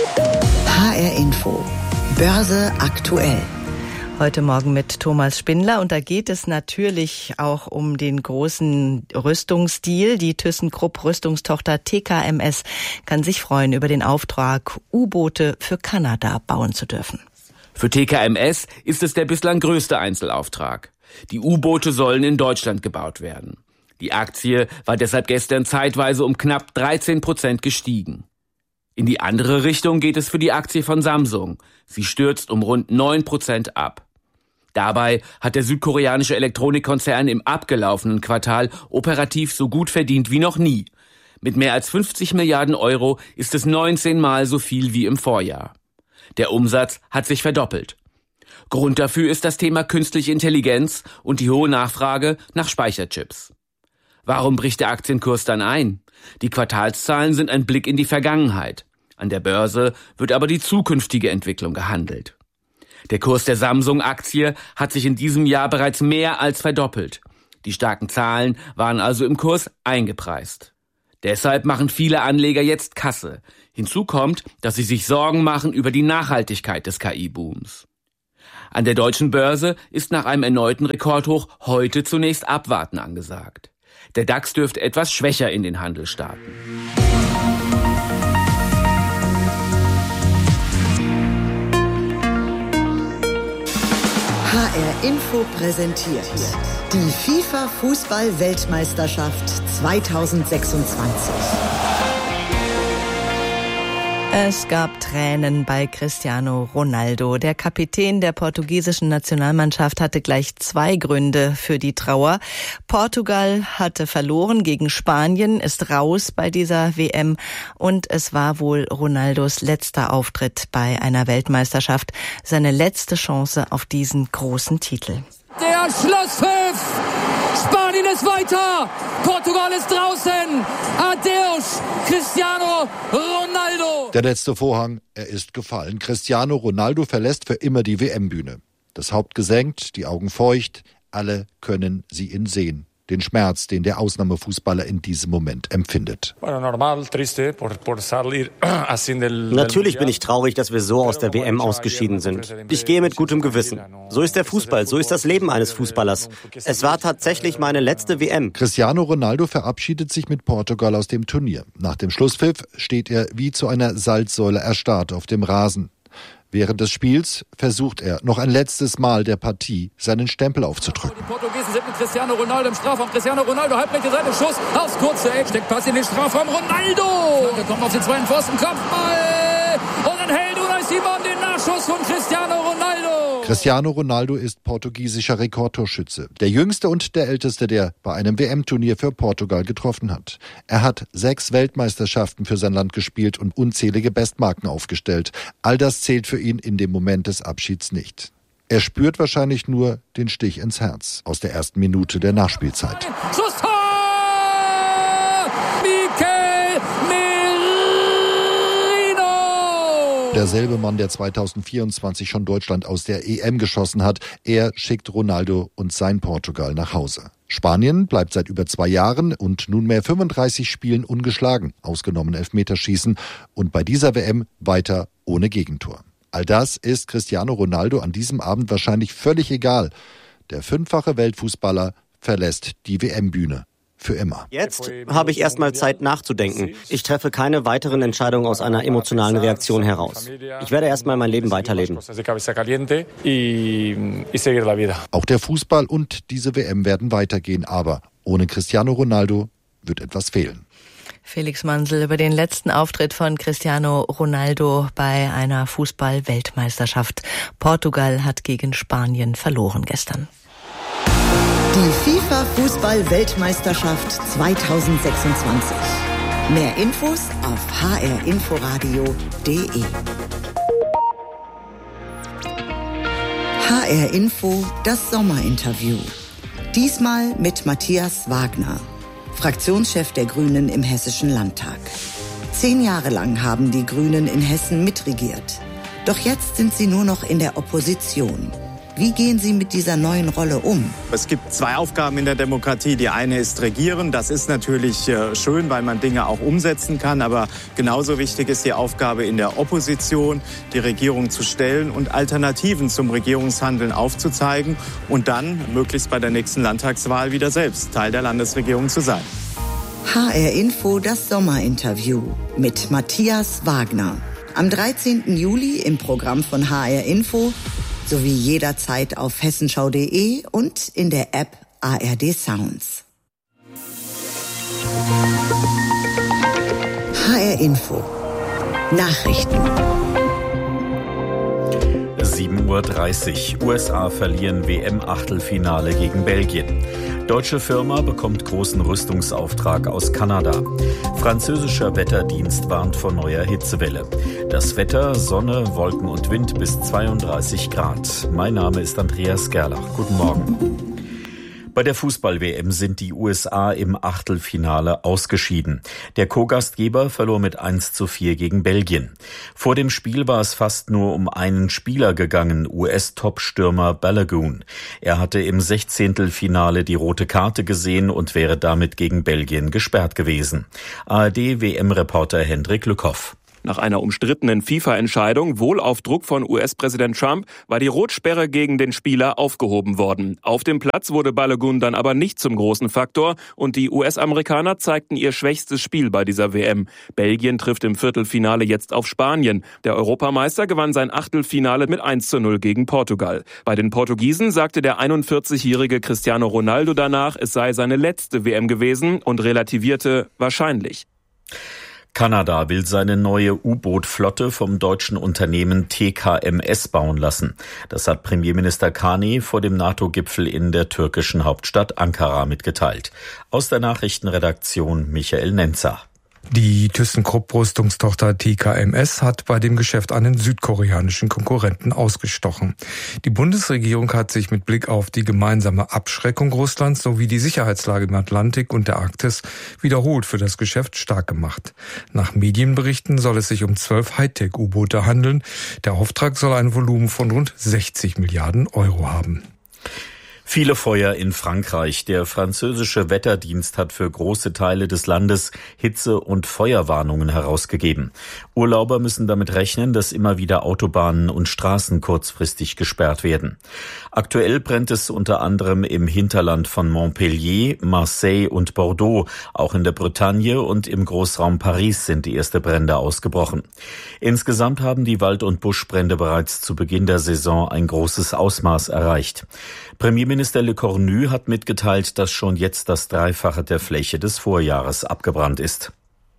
HR Info. Börse aktuell. Heute Morgen mit Thomas Spindler und da geht es natürlich auch um den großen Rüstungsdeal. Die ThyssenKrupp Rüstungstochter TKMS kann sich freuen über den Auftrag, U-Boote für Kanada bauen zu dürfen. Für TKMS ist es der bislang größte Einzelauftrag. Die U-Boote sollen in Deutschland gebaut werden. Die Aktie war deshalb gestern zeitweise um knapp 13% gestiegen. In die andere Richtung geht es für die Aktie von Samsung. Sie stürzt um rund 9% ab. Dabei hat der südkoreanische Elektronikkonzern im abgelaufenen Quartal operativ so gut verdient wie noch nie. Mit mehr als 50 Milliarden Euro ist es 19 Mal so viel wie im Vorjahr. Der Umsatz hat sich verdoppelt. Grund dafür ist das Thema künstliche Intelligenz und die hohe Nachfrage nach Speicherchips. Warum bricht der Aktienkurs dann ein? Die Quartalszahlen sind ein Blick in die Vergangenheit. An der Börse wird aber die zukünftige Entwicklung gehandelt. Der Kurs der Samsung-Aktie hat sich in diesem Jahr bereits mehr als verdoppelt. Die starken Zahlen waren also im Kurs eingepreist. Deshalb machen viele Anleger jetzt Kasse. Hinzu kommt, dass sie sich Sorgen machen über die Nachhaltigkeit des KI-Booms. An der deutschen Börse ist nach einem erneuten Rekordhoch heute zunächst Abwarten angesagt. Der DAX dürfte etwas schwächer in den Handel starten. HR Info präsentiert die FIFA-Fußball-Weltmeisterschaft 2026. Es gab Tränen bei Cristiano Ronaldo. Der Kapitän der portugiesischen Nationalmannschaft hatte gleich 2 Gründe für die Trauer. Portugal hatte verloren gegen Spanien, ist raus bei dieser WM und es war wohl Ronaldos letzter Auftritt bei einer Weltmeisterschaft, seine letzte Chance auf diesen großen Titel. Der Schlusspfiff! Spanien ist weiter! Portugal ist draußen! Adeus, Cristiano Ronaldo! Der letzte Vorhang, er ist gefallen. Cristiano Ronaldo verlässt für immer die WM-Bühne. Das Haupt gesenkt, die Augen feucht, alle können sie ihn sehen. Den Schmerz, den der Ausnahmefußballer in diesem Moment empfindet. Natürlich bin ich traurig, dass wir so aus der WM ausgeschieden sind. Ich gehe mit gutem Gewissen. So ist der Fußball, so ist das Leben eines Fußballers. Es war tatsächlich meine letzte WM. Cristiano Ronaldo verabschiedet sich mit Portugal aus dem Turnier. Nach dem Schlusspfiff steht er wie zu einer Salzsäule erstarrt auf dem Rasen. Während des Spiels versucht er noch ein letztes Mal der Partie seinen Stempel aufzudrücken. Die Portugiesen sind mit Cristiano Ronaldo im Strafraum. Cristiano Ronaldo, halbrechte Seite, Schuss aufs kurze Eck, steckt Pass in den Strafraum. Ronaldo! Flanke kommt auf den zweiten Pfosten, Kopfball! Und dann hält Unai Simon den Nachschuss von Cristiano Ronaldo! Cristiano Ronaldo ist portugiesischer Rekordtorschütze. Der jüngste und der älteste, der bei einem WM-Turnier für Portugal getroffen hat. Er hat 6 Weltmeisterschaften für sein Land gespielt und unzählige Bestmarken aufgestellt. All das zählt für ihn in dem Moment des Abschieds nicht. Er spürt wahrscheinlich nur den Stich ins Herz aus der ersten Minute der Nachspielzeit. Schusstor! Mikel Merino! Derselbe Mann, der 2024 schon Deutschland aus der EM geschossen hat, er schickt Ronaldo und sein Portugal nach Hause. Spanien bleibt seit über 2 Jahren und nunmehr 35 Spielen ungeschlagen, ausgenommen Elfmeterschießen, und bei dieser WM weiter ohne Gegentor. All das ist Cristiano Ronaldo an diesem Abend wahrscheinlich völlig egal. Der 5-fache Weltfußballer verlässt die WM-Bühne für immer. Jetzt habe ich erstmal Zeit nachzudenken. Ich treffe keine weiteren Entscheidungen aus einer emotionalen Reaktion heraus. Ich werde erstmal mein Leben weiterleben. Auch der Fußball und diese WM werden weitergehen, aber ohne Cristiano Ronaldo wird etwas fehlen. Felix Mansel über den letzten Auftritt von Cristiano Ronaldo bei einer Fußball-Weltmeisterschaft. Portugal hat gegen Spanien verloren gestern. Die FIFA-Fußball-Weltmeisterschaft 2026. Mehr Infos auf hrinforadio.de. HR Info, das Sommerinterview. Diesmal mit Matthias Wagner, Fraktionschef der Grünen im Hessischen Landtag. 10 Jahre lang haben die Grünen in Hessen mitregiert. Doch jetzt sind sie nur noch in der Opposition. Wie gehen Sie mit dieser neuen Rolle um? Es gibt 2 Aufgaben in der Demokratie. Die eine ist regieren. Das ist natürlich schön, weil man Dinge auch umsetzen kann. Aber genauso wichtig ist die Aufgabe in der Opposition, die Regierung zu stellen und Alternativen zum Regierungshandeln aufzuzeigen und dann möglichst bei der nächsten Landtagswahl wieder selbst Teil der Landesregierung zu sein. HR Info, das Sommerinterview mit Matthias Wagner. Am 13. Juli im Programm von HR Info sowie jederzeit auf hessenschau.de und in der App ARD Sounds. HR Info. Nachrichten. 7:30 Uhr. USA verlieren WM-Achtelfinale gegen Belgien. Deutsche Firma bekommt großen Rüstungsauftrag aus Kanada. Französischer Wetterdienst warnt vor neuer Hitzewelle. Das Wetter, Sonne, Wolken und Wind bis 32 Grad. Mein Name ist Andreas Gerlach. Guten Morgen. Bei der Fußball-WM sind die USA im Achtelfinale ausgeschieden. Der Co-Gastgeber verlor mit 1:4 gegen Belgien. Vor dem Spiel war es fast nur um einen Spieler gegangen, US-Top-Stürmer Balogun. Er hatte im 16. die rote Karte gesehen und wäre damit gegen Belgien gesperrt gewesen. ARD-WM-Reporter Hendrik Lückhoff. Nach einer umstrittenen FIFA-Entscheidung, wohl auf Druck von US-Präsident Trump, war die Rotsperre gegen den Spieler aufgehoben worden. Auf dem Platz wurde Balogun dann aber nicht zum großen Faktor und die US-Amerikaner zeigten ihr schwächstes Spiel bei dieser WM. Belgien trifft im Viertelfinale jetzt auf Spanien. Der Europameister gewann sein Achtelfinale mit 1:0 gegen Portugal. Bei den Portugiesen sagte der 41-jährige Cristiano Ronaldo danach, es sei seine letzte WM gewesen und relativierte wahrscheinlich. Kanada will seine neue U-Boot-Flotte vom deutschen Unternehmen TKMS bauen lassen. Das hat Premierminister Carney vor dem NATO-Gipfel in der türkischen Hauptstadt Ankara mitgeteilt. Aus der Nachrichtenredaktion Michael Nenzer. Die ThyssenKrupp-Rüstungstochter TKMS hat bei dem Geschäft einen südkoreanischen Konkurrenten ausgestochen. Die Bundesregierung hat sich mit Blick auf die gemeinsame Abschreckung Russlands sowie die Sicherheitslage im Atlantik und der Arktis wiederholt für das Geschäft stark gemacht. Nach Medienberichten soll es sich um 12 Hightech-U-Boote handeln. Der Auftrag soll ein Volumen von rund 60 Milliarden Euro haben. Viele Feuer in Frankreich. Der französische Wetterdienst hat für große Teile des Landes Hitze- und Feuerwarnungen herausgegeben. Urlauber müssen damit rechnen, dass immer wieder Autobahnen und Straßen kurzfristig gesperrt werden. Aktuell brennt es unter anderem im Hinterland von Montpellier, Marseille und Bordeaux. Auch in der Bretagne und im Großraum Paris sind die ersten Brände ausgebrochen. Insgesamt haben die Wald- und Buschbrände bereits zu Beginn der Saison ein großes Ausmaß erreicht. Premierminister Le Cornu hat mitgeteilt, dass schon jetzt das Dreifache der Fläche des Vorjahres abgebrannt ist.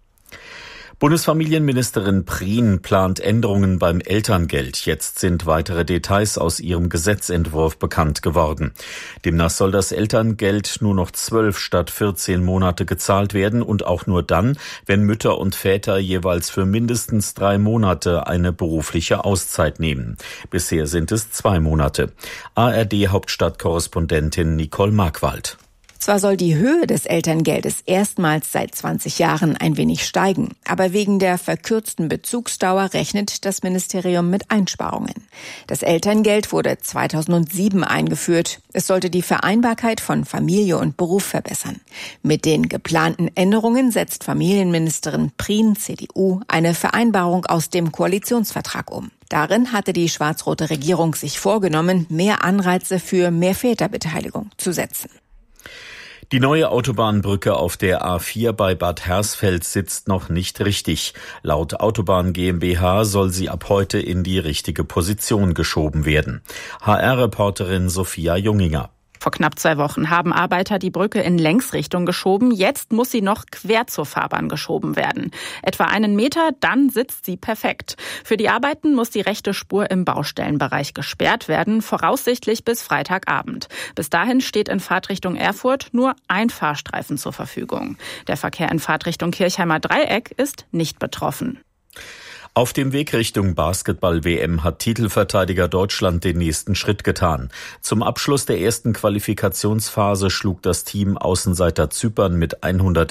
Bundesfamilienministerin Prien plant Änderungen beim Elterngeld. Jetzt sind weitere Details aus ihrem Gesetzentwurf bekannt geworden. Demnach soll das Elterngeld nur noch 12 statt 14 Monate gezahlt werden und auch nur dann, wenn Mütter und Väter jeweils für mindestens 3 Monate eine berufliche Auszeit nehmen. Bisher sind es 2 Monate. ARD-Hauptstadtkorrespondentin Nicole Markwald. Zwar soll die Höhe des Elterngeldes erstmals seit 20 Jahren ein wenig steigen, aber wegen der verkürzten Bezugsdauer rechnet das Ministerium mit Einsparungen. Das Elterngeld wurde 2007 eingeführt. Es sollte die Vereinbarkeit von Familie und Beruf verbessern. Mit den geplanten Änderungen setzt Familienministerin Prien, CDU, eine Vereinbarung aus dem Koalitionsvertrag um. Darin hatte die schwarz-rote Regierung sich vorgenommen, mehr Anreize für mehr Väterbeteiligung zu setzen. Die neue Autobahnbrücke auf der A4 bei Bad Hersfeld sitzt noch nicht richtig. Laut Autobahn GmbH soll sie ab heute in die richtige Position geschoben werden. HR-Reporterin Sophia Junginger. Vor knapp 2 Wochen haben Arbeiter die Brücke in Längsrichtung geschoben. Jetzt muss sie noch quer zur Fahrbahn geschoben werden. Etwa 1 Meter, dann sitzt sie perfekt. Für die Arbeiten muss die rechte Spur im Baustellenbereich gesperrt werden, voraussichtlich bis Freitagabend. Bis dahin steht in Fahrtrichtung Erfurt nur ein Fahrstreifen zur Verfügung. Der Verkehr in Fahrtrichtung Kirchheimer Dreieck ist nicht betroffen. Auf dem Weg Richtung Basketball-WM hat Titelverteidiger Deutschland den nächsten Schritt getan. Zum Abschluss der ersten Qualifikationsphase schlug das Team Außenseiter Zypern mit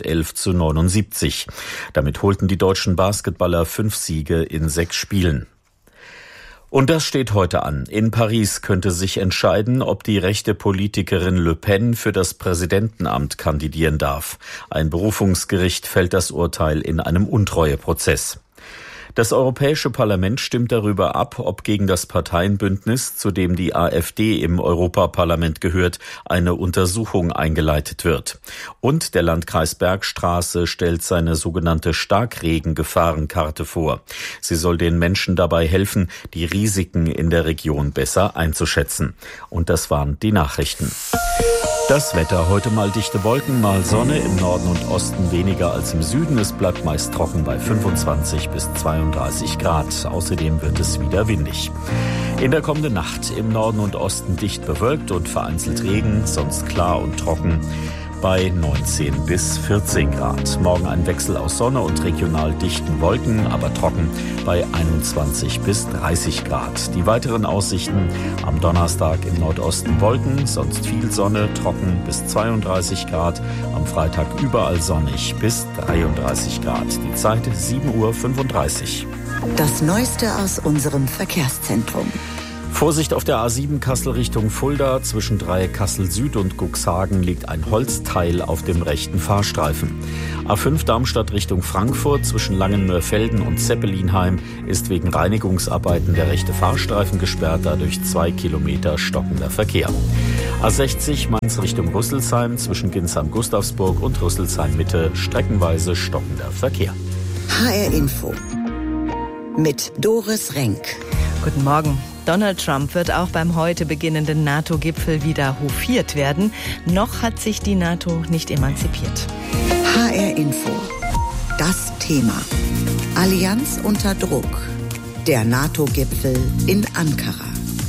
111:79. Damit holten die deutschen Basketballer 5 Siege in 6 Spielen. Und das steht heute an. In Paris könnte sich entscheiden, ob die rechte Politikerin Le Pen für das Präsidentenamt kandidieren darf. Ein Berufungsgericht fällt das Urteil in einem Untreueprozess. Das Europäische Parlament stimmt darüber ab, ob gegen das Parteienbündnis, zu dem die AfD im Europaparlament gehört, eine Untersuchung eingeleitet wird. Und der Landkreis Bergstraße stellt seine sogenannte Starkregengefahrenkarte vor. Sie soll den Menschen dabei helfen, die Risiken in der Region besser einzuschätzen. Und das waren die Nachrichten. Das Wetter, heute mal dichte Wolken, mal Sonne, im Norden und Osten weniger als im Süden. Es bleibt meist trocken bei 25 bis 32 Grad. Außerdem wird es wieder windig. In der kommenden Nacht im Norden und Osten dicht bewölkt und vereinzelt Regen, sonst klar und trocken. bei 19 bis 14 Grad. Morgen ein Wechsel aus Sonne und regional dichten Wolken, aber trocken bei 21 bis 30 Grad. Die weiteren Aussichten: am Donnerstag im Nordosten Wolken, sonst viel Sonne, trocken bis 32 Grad. Am Freitag überall sonnig bis 33 Grad. Die Zeit 7:35 Uhr. Das Neueste aus unserem Verkehrszentrum. Vorsicht auf der A7 Kassel Richtung Fulda. Zwischen Dreieck Kassel Süd und Cuxhagen liegt ein Holzteil auf dem rechten Fahrstreifen. A5 Darmstadt Richtung Frankfurt. Zwischen Langenmörfelden und Zeppelinheim ist wegen Reinigungsarbeiten der rechte Fahrstreifen gesperrt. Dadurch 2 Kilometer stockender Verkehr. A60 Mainz Richtung Rüsselsheim. Zwischen Ginsheim-Gustavsburg und Rüsselsheim Mitte streckenweise stockender Verkehr. HR Info mit Doris Renk. Guten Morgen. Donald Trump wird auch beim heute beginnenden NATO-Gipfel wieder hofiert werden. Noch hat sich die NATO nicht emanzipiert. HR Info. Das Thema. Allianz unter Druck. Der NATO-Gipfel in Ankara.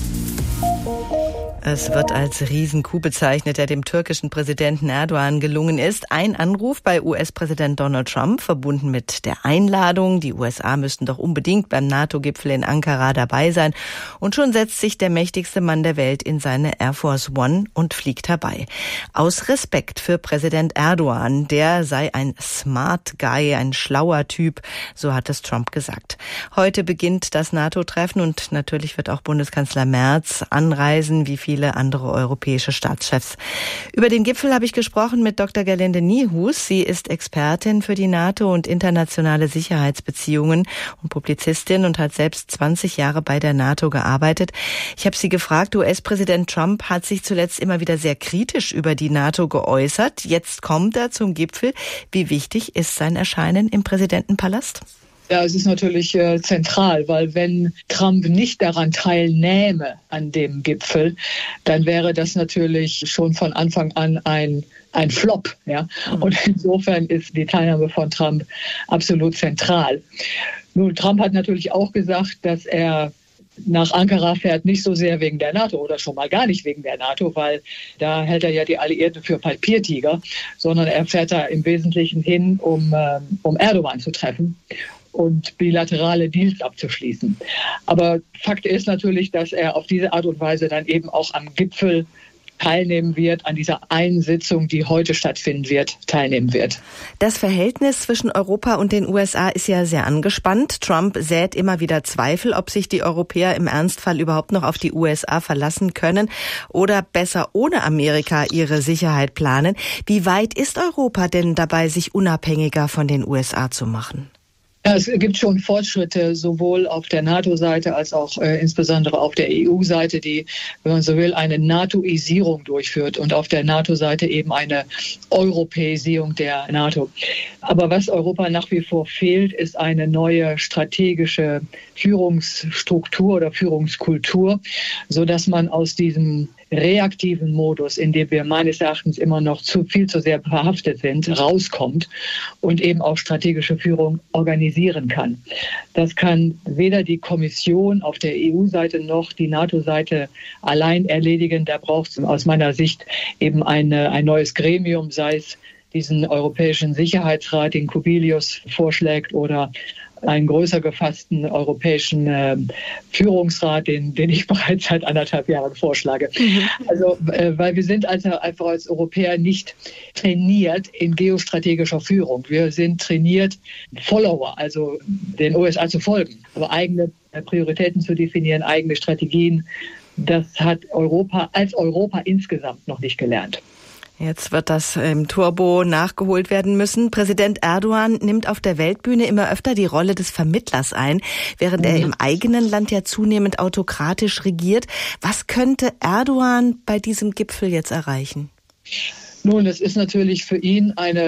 Es wird als Riesencoup bezeichnet, der dem türkischen Präsidenten Erdogan gelungen ist. Ein Anruf bei US-Präsident Donald Trump, verbunden mit der Einladung. Die USA müssten doch unbedingt beim NATO-Gipfel in Ankara dabei sein. Und schon setzt sich der mächtigste Mann der Welt in seine Air Force One und fliegt herbei. Aus Respekt für Präsident Erdogan, der sei ein smart guy, ein schlauer Typ, so hat es Trump gesagt. Heute beginnt das NATO-Treffen und natürlich wird auch Bundeskanzler Merz anreisen, wie viele andere europäische Staatschefs. Über den Gipfel habe ich gesprochen mit Dr. Gerlinde Niehus. Sie ist Expertin für die NATO und internationale Sicherheitsbeziehungen und Publizistin und hat selbst 20 Jahre bei der NATO gearbeitet. Ich habe sie gefragt, US-Präsident Trump hat sich zuletzt immer wieder sehr kritisch über die NATO geäußert. Jetzt kommt er zum Gipfel. Wie wichtig ist sein Erscheinen im Präsidentenpalast? Ja, es ist natürlich zentral, weil wenn Trump nicht daran teilnähme an dem Gipfel, dann wäre das natürlich schon von Anfang an ein Flop. Ja? Und insofern ist die Teilnahme von Trump absolut zentral. Nun, Trump hat natürlich auch gesagt, dass er nach Ankara fährt, nicht so sehr wegen der NATO oder schon mal gar nicht wegen der NATO, weil da hält er ja die Alliierten für Papiertiger, sondern er fährt da im Wesentlichen hin, um Erdogan zu treffen und bilaterale Deals abzuschließen. Aber Fakt ist natürlich, dass er auf diese Art und Weise dann eben auch am Gipfel teilnehmen wird, an dieser einen Sitzung, die heute stattfinden wird, teilnehmen wird. Das Verhältnis zwischen Europa und den USA ist ja sehr angespannt. Trump sät immer wieder Zweifel, ob sich die Europäer im Ernstfall überhaupt noch auf die USA verlassen können oder besser ohne Amerika ihre Sicherheit planen. Wie weit ist Europa denn dabei, sich unabhängiger von den USA zu machen? Ja, es gibt schon Fortschritte, sowohl auf der NATO-Seite als auch insbesondere auf der EU-Seite, die, wenn man so will, eine NATOisierung durchführt und auf der NATO-Seite eben eine Europäisierung der NATO. Aber was Europa nach wie vor fehlt, ist eine neue strategische Führungsstruktur oder Führungskultur, sodass man aus diesem reaktiven Modus, in dem wir meines Erachtens immer noch viel zu sehr verhaftet sind, rauskommt und eben auch strategische Führung organisieren kann. Das kann weder die Kommission auf der EU-Seite noch die NATO-Seite allein erledigen. Da braucht es aus meiner Sicht eben ein neues Gremium, sei es diesen Europäischen Sicherheitsrat, den Kubilius vorschlägt, oder einen größer gefassten europäischen Führungsrat, den ich bereits seit 1,5 Jahren vorschlage. Also, weil wir sind also einfach als Europäer nicht trainiert in geostrategischer Führung. Wir sind trainiert, Follower, also den USA zu folgen, aber eigene Prioritäten zu definieren, eigene Strategien. Das hat Europa als Europa insgesamt noch nicht gelernt. Jetzt wird das im Turbo nachgeholt werden müssen. Präsident Erdogan nimmt auf der Weltbühne immer öfter die Rolle des Vermittlers ein, während er im eigenen Land ja zunehmend autokratisch regiert. Was könnte Erdogan bei diesem Gipfel jetzt erreichen? Nun, das ist natürlich für ihn eine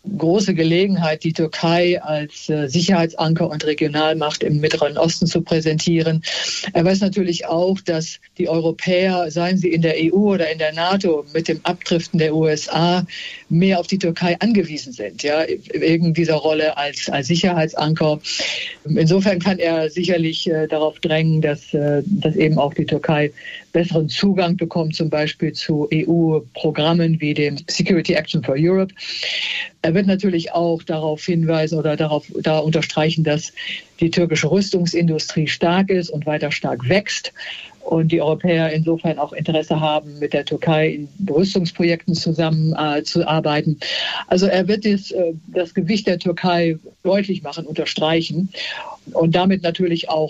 große Gelegenheit, die Türkei als Sicherheitsanker und Regionalmacht im Mittleren Osten zu präsentieren. Er weiß natürlich auch, dass die Europäer, seien sie in der EU oder in der NATO, mit dem Abdriften der USA mehr auf die Türkei angewiesen sind, ja, wegen dieser Rolle als Sicherheitsanker. Insofern kann er sicherlich darauf drängen, dass eben auch die Türkei besseren Zugang bekommt, zum Beispiel zu EU-Programmen wie dem Security Action for Europe. Er wird natürlich auch darauf hinweisen oder da unterstreichen, dass die türkische Rüstungsindustrie stark ist und weiter stark wächst und die Europäer insofern auch Interesse haben, mit der Türkei in Rüstungsprojekten zusammenzuarbeiten. Also er wird das Gewicht der Türkei deutlich machen, unterstreichen und damit natürlich auch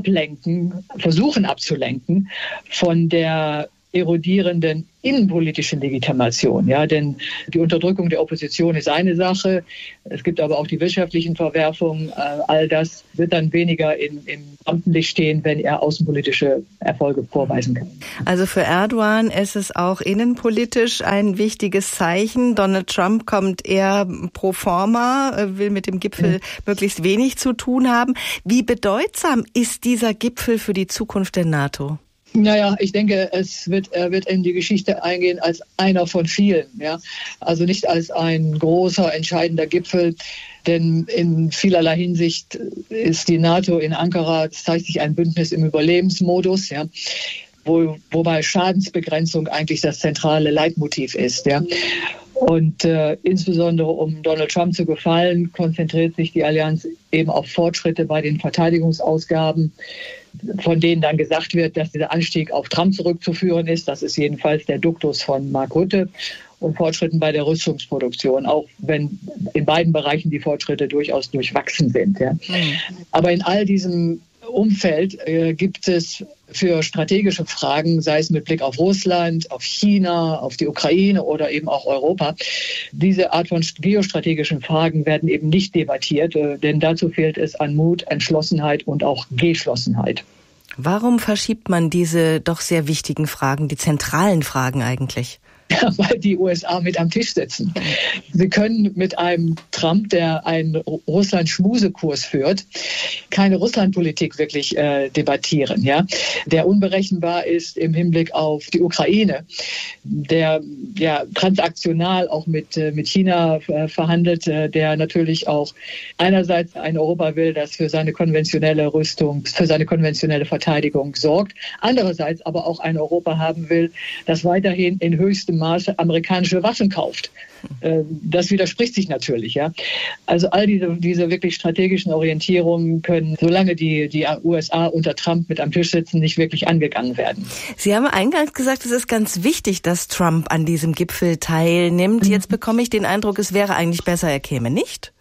versuchen abzulenken von der erodierenden innenpolitischen Legitimation. Ja, denn die Unterdrückung der Opposition ist eine Sache. Es gibt aber auch die wirtschaftlichen Verwerfungen. All das wird dann weniger im Rampenlicht stehen, wenn er außenpolitische Erfolge vorweisen kann. Also für Erdogan ist es auch innenpolitisch ein wichtiges Zeichen. Donald Trump kommt eher pro forma, will mit dem Gipfel möglichst wenig zu tun haben. Wie bedeutsam ist dieser Gipfel für die Zukunft der NATO? Naja, ich denke, er wird in die Geschichte eingehen als einer von vielen. Ja? Also nicht als ein großer, entscheidender Gipfel, denn in vielerlei Hinsicht ist die NATO in Ankara, es zeigt sich ein Bündnis im Überlebensmodus, ja? Wobei Schadensbegrenzung eigentlich das zentrale Leitmotiv ist. Ja? Und insbesondere um Donald Trump zu gefallen, konzentriert sich die Allianz eben auf Fortschritte bei den Verteidigungsausgaben, von denen dann gesagt wird, dass dieser Anstieg auf Trump zurückzuführen ist. Das ist jedenfalls der Duktus von Mark Rutte. Und Fortschritten bei der Rüstungsproduktion, auch wenn in beiden Bereichen die Fortschritte durchaus durchwachsen sind. Ja. Aber in all diesem Umfeld gibt es für strategische Fragen, sei es mit Blick auf Russland, auf China, auf die Ukraine oder eben auch Europa, diese Art von geostrategischen Fragen werden eben nicht debattiert, denn dazu fehlt es an Mut, Entschlossenheit und auch Geschlossenheit. Warum verschiebt man diese doch sehr wichtigen Fragen, die zentralen Fragen eigentlich? Ja, weil die USA mit am Tisch sitzen. Sie können mit einem Trump, der einen Russland-Schmusekurs führt, keine Russlandpolitik wirklich debattieren, ja, der unberechenbar ist im Hinblick auf die Ukraine, der ja transaktional auch mit China verhandelt, der natürlich auch einerseits ein Europa will, das für seine konventionelle Rüstung, für seine konventionelle Verteidigung sorgt, andererseits aber auch ein Europa haben will, das weiterhin in höchstem Maße amerikanische Waffen kauft. Das widerspricht sich natürlich, ja. Also all diese wirklich strategischen Orientierungen können, solange die USA unter Trump mit am Tisch sitzen, nicht wirklich angegangen werden. Sie haben eingangs gesagt, es ist ganz wichtig, dass Trump an diesem Gipfel teilnimmt. Jetzt bekomme ich den Eindruck, es wäre eigentlich besser, er käme nicht.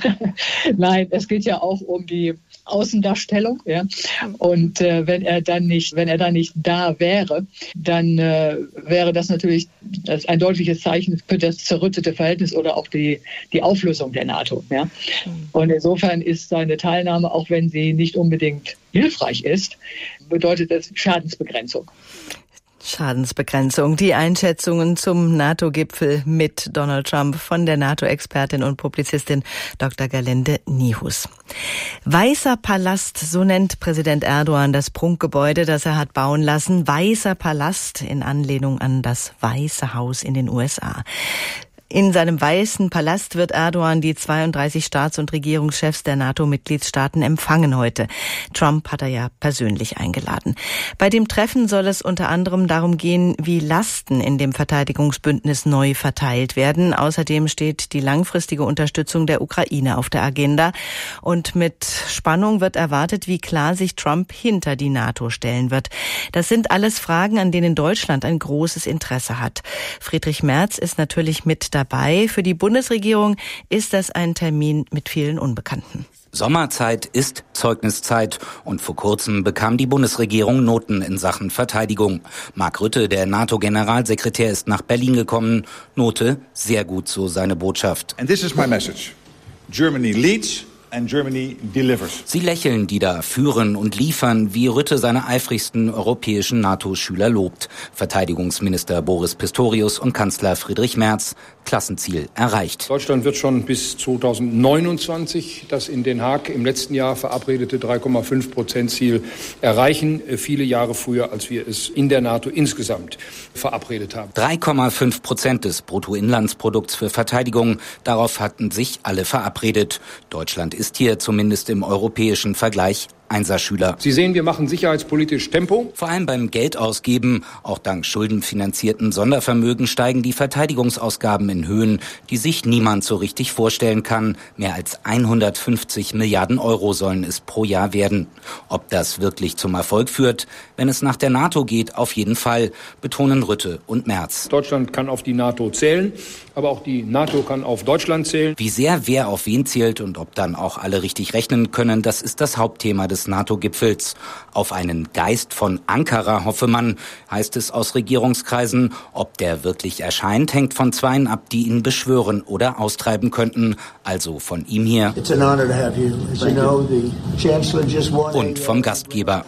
Nein, es geht ja auch um die Außendarstellung, ja. Und wenn er dann nicht da wäre, dann wäre das natürlich ein deutliches Zeichen für das zerrüttete Verhältnis oder auch die Auflösung der NATO, ja. Und insofern ist seine Teilnahme, auch wenn sie nicht unbedingt hilfreich ist, bedeutet es Schadensbegrenzung. Schadensbegrenzung. Die Einschätzungen zum NATO-Gipfel mit Donald Trump von der NATO-Expertin und Publizistin Dr. Gerlinde Niehus. Weißer Palast, so nennt Präsident Erdogan das Prunkgebäude, das er hat bauen lassen. Weißer Palast in Anlehnung an das Weiße Haus in den USA. In seinem Weißen Palast wird Erdogan die 32 Staats- und Regierungschefs der NATO-Mitgliedstaaten empfangen heute. Trump hat er ja persönlich eingeladen. Bei dem Treffen soll es unter anderem darum gehen, wie Lasten in dem Verteidigungsbündnis neu verteilt werden. Außerdem steht die langfristige Unterstützung der Ukraine auf der Agenda. Und mit Spannung wird erwartet, wie klar sich Trump hinter die NATO stellen wird. Das sind alles Fragen, an denen Deutschland ein großes Interesse hat. Friedrich Merz ist natürlich mit dabei. Für die Bundesregierung ist das ein Termin mit vielen Unbekannten. Sommerzeit ist Zeugniszeit und vor kurzem bekam die Bundesregierung Noten in Sachen Verteidigung. Mark Rutte, der NATO-Generalsekretär, ist nach Berlin gekommen. Note, sehr gut, so seine Botschaft. And this is my message. Germany leads and Germany delivers. Sie lächeln, die da führen und liefern, wie Rutte seine eifrigsten europäischen NATO-Schüler lobt. Verteidigungsminister Boris Pistorius und Kanzler Friedrich Merz. Klassenziel erreicht. Deutschland wird schon bis 2029 das in Den Haag im letzten Jahr verabredete 3,5% Ziel erreichen. Viele Jahre früher, als wir es in der NATO insgesamt verabredet haben. 3,5% des Bruttoinlandsprodukts für Verteidigung. Darauf hatten sich alle verabredet. Deutschland ist hier zumindest im europäischen Vergleich Einserschüler. Sie sehen, wir machen sicherheitspolitisch Tempo. Vor allem beim Geldausgeben, auch dank schuldenfinanzierten Sondervermögen steigen die Verteidigungsausgaben in Höhen, die sich niemand so richtig vorstellen kann. Mehr als 150 Milliarden Euro sollen es pro Jahr werden. Ob das wirklich zum Erfolg führt, wenn es nach der NATO geht, auf jeden Fall, betonen Rutte und Merz. Deutschland kann auf die NATO zählen, aber auch die NATO kann auf Deutschland zählen. Wie sehr wer auf wen zählt und ob dann auch alle richtig rechnen können, das ist das Hauptthema des NATO-Gipfels. Auf einen Geist von Ankara hoffe man, heißt es aus Regierungskreisen. Ob der wirklich erscheint, hängt von Zweien ab, die ihn beschwören oder austreiben könnten. Also von ihm hier und vom Gastgeber.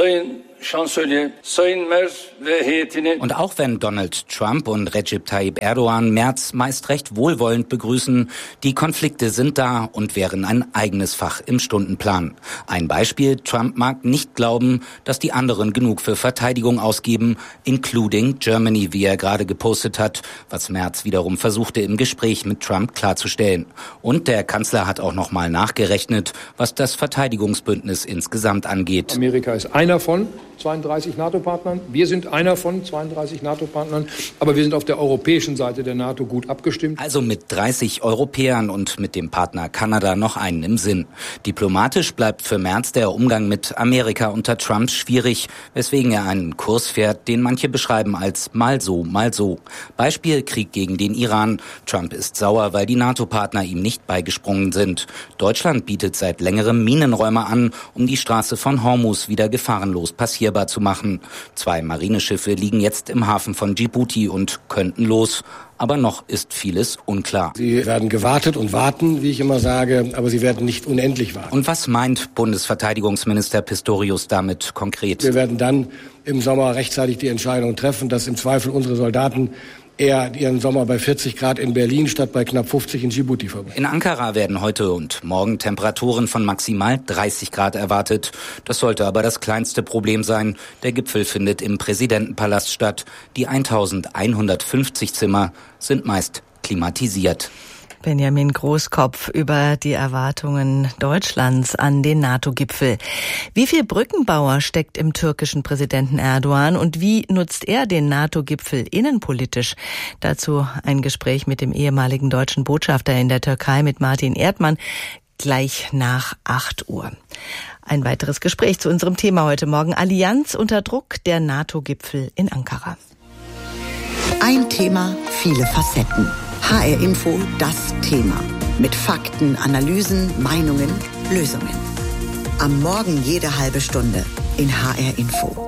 Und auch wenn Donald Trump und Recep Tayyip Erdogan Merz meist recht wohlwollend begrüßen, die Konflikte sind da und wären ein eigenes Fach im Stundenplan. Ein Beispiel: Trump mag nicht glauben, dass die anderen genug für Verteidigung ausgeben, including Germany, wie er gerade gepostet hat, was Merz wiederum versuchte im Gespräch mit Trump klarzustellen. Und der Kanzler hat auch nochmal nachgerechnet, was das Verteidigungsbündnis insgesamt angeht. Amerika ist einer von 32 NATO-Partnern. Wir sind einer von 32 NATO-Partnern, aber wir sind auf der europäischen Seite der NATO gut abgestimmt. Also mit 30 Europäern und mit dem Partner Kanada noch einen im Sinn. Diplomatisch bleibt für Merz der Umgang mit Amerika unter Trump schwierig, weswegen er einen Kurs fährt, den manche beschreiben als mal so, mal so. Beispiel: Krieg gegen den Iran. Trump ist sauer, weil die NATO-Partner ihm nicht beigesprungen sind. Deutschland bietet seit längerem Minenräume an, um die Straße von Hormuz wieder gefahrenlos passierbar zu machen. 2 Marineschiffe liegen jetzt im Hafen von Djibouti und könnten los. Aber noch ist vieles unklar. Sie werden gewartet und warten, wie ich immer sage, aber sie werden nicht unendlich warten. Und was meint Bundesverteidigungsminister Pistorius damit konkret? Wir werden dann im Sommer rechtzeitig die Entscheidung treffen, dass im Zweifel unsere Soldaten eher ihren Sommer bei 40 Grad in Berlin statt bei knapp 50 in Djibouti verbringen. In Ankara werden heute und morgen Temperaturen von maximal 30 Grad erwartet. Das sollte aber das kleinste Problem sein. Der Gipfel findet im Präsidentenpalast statt. Die 1150 Zimmer sind meist klimatisiert. Benjamin Großkopf über die Erwartungen Deutschlands an den NATO-Gipfel. Wie viel Brückenbauer steckt im türkischen Präsidenten Erdogan und wie nutzt er den NATO-Gipfel innenpolitisch? Dazu ein Gespräch mit dem ehemaligen deutschen Botschafter in der Türkei, mit Martin Erdmann, gleich nach 8 Uhr. Ein weiteres Gespräch zu unserem Thema heute Morgen: Allianz unter Druck, der NATO-Gipfel in Ankara. Ein Thema, viele Facetten. HR Info, das Thema. Mit Fakten, Analysen, Meinungen, Lösungen. Am Morgen jede halbe Stunde in HR Info.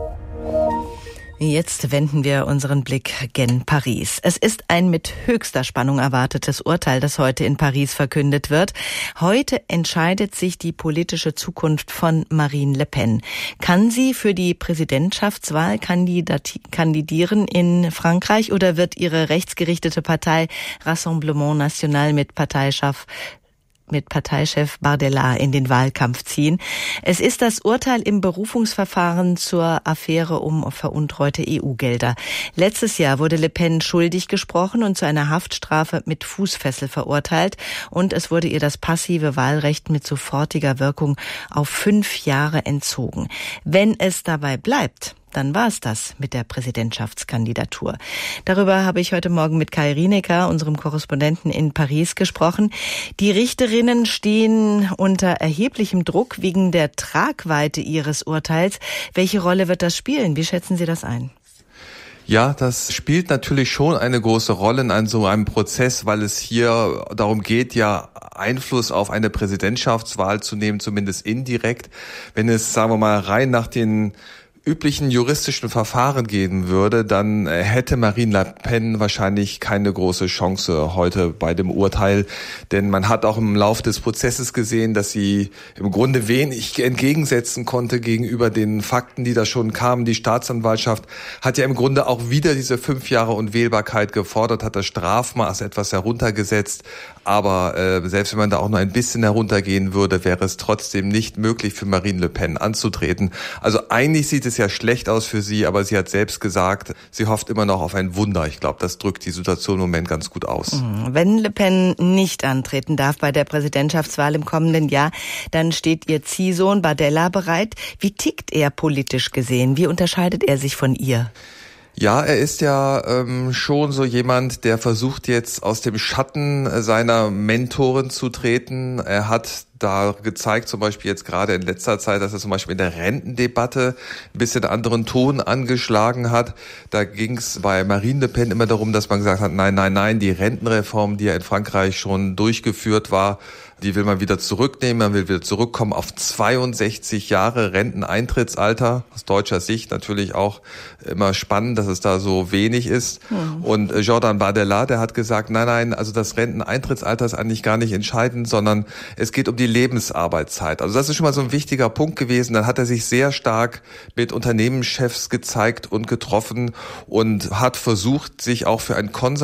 Jetzt wenden wir unseren Blick gen Paris. Es ist ein mit höchster Spannung erwartetes Urteil, das heute in Paris verkündet wird. Heute entscheidet sich die politische Zukunft von Marine Le Pen. Kann sie für die Präsidentschaftswahl kandidieren in Frankreich oder wird ihre rechtsgerichtete Partei Rassemblement National mit Parteichef Bardella in den Wahlkampf ziehen? Es ist das Urteil im Berufungsverfahren zur Affäre um veruntreute EU-Gelder. Letztes Jahr wurde Le Pen schuldig gesprochen und zu einer Haftstrafe mit Fußfessel verurteilt. Und es wurde ihr das passive Wahlrecht mit sofortiger Wirkung auf 5 Jahre entzogen. Wenn es dabei bleibt, dann war es das mit der Präsidentschaftskandidatur. Darüber habe ich heute Morgen mit Kai Rinecker, unserem Korrespondenten in Paris, gesprochen. Die Richterinnen stehen unter erheblichem Druck wegen der Tragweite ihres Urteils. Welche Rolle wird das spielen? Wie schätzen Sie das ein? Ja, das spielt natürlich schon eine große Rolle in so einem Prozess, weil es hier darum geht, ja Einfluss auf eine Präsidentschaftswahl zu nehmen, zumindest indirekt. Wenn es, sagen wir mal, rein nach den üblichen juristischen Verfahren gehen würde, dann hätte Marine Le Pen wahrscheinlich keine große Chance heute bei dem Urteil. Denn man hat auch im Lauf des Prozesses gesehen, dass sie im Grunde wenig entgegensetzen konnte gegenüber den Fakten, die da schon kamen. Die Staatsanwaltschaft hat ja im Grunde auch wieder diese 5 Jahre Unwählbarkeit gefordert, hat das Strafmaß etwas heruntergesetzt. Aber selbst wenn man da auch nur ein bisschen heruntergehen würde, wäre es trotzdem nicht möglich für Marine Le Pen anzutreten. Also eigentlich sieht es ja schlecht aus für sie, aber sie hat selbst gesagt, sie hofft immer noch auf ein Wunder. Ich glaube, das drückt die Situation im Moment ganz gut aus. Wenn Le Pen nicht antreten darf bei der Präsidentschaftswahl im kommenden Jahr, dann steht ihr Ziehsohn Bardella bereit. Wie tickt er politisch gesehen? Wie unterscheidet er sich von ihr? Ja, er ist ja schon so jemand, der versucht jetzt aus dem Schatten seiner Mentoren zu treten. Er hat da gezeigt, zum Beispiel jetzt gerade in letzter Zeit, dass er zum Beispiel in der Rentendebatte ein bisschen anderen Ton angeschlagen hat. Da ging es bei Marine Le Pen immer darum, dass man gesagt hat, nein, die Rentenreform, die ja in Frankreich schon durchgeführt war, die will man wieder zurücknehmen, man will wieder zurückkommen auf 62 Jahre Renteneintrittsalter. Aus deutscher Sicht natürlich auch immer spannend, dass es da so wenig ist. Und Jordan Bardella, der hat gesagt, nein, also das Renteneintrittsalter ist eigentlich gar nicht entscheidend, sondern es geht um die Lebensarbeitszeit. Also das ist schon mal so ein wichtiger Punkt gewesen. Dann hat er sich sehr stark mit Unternehmenschefs gezeigt und getroffen und hat versucht, sich auch für ein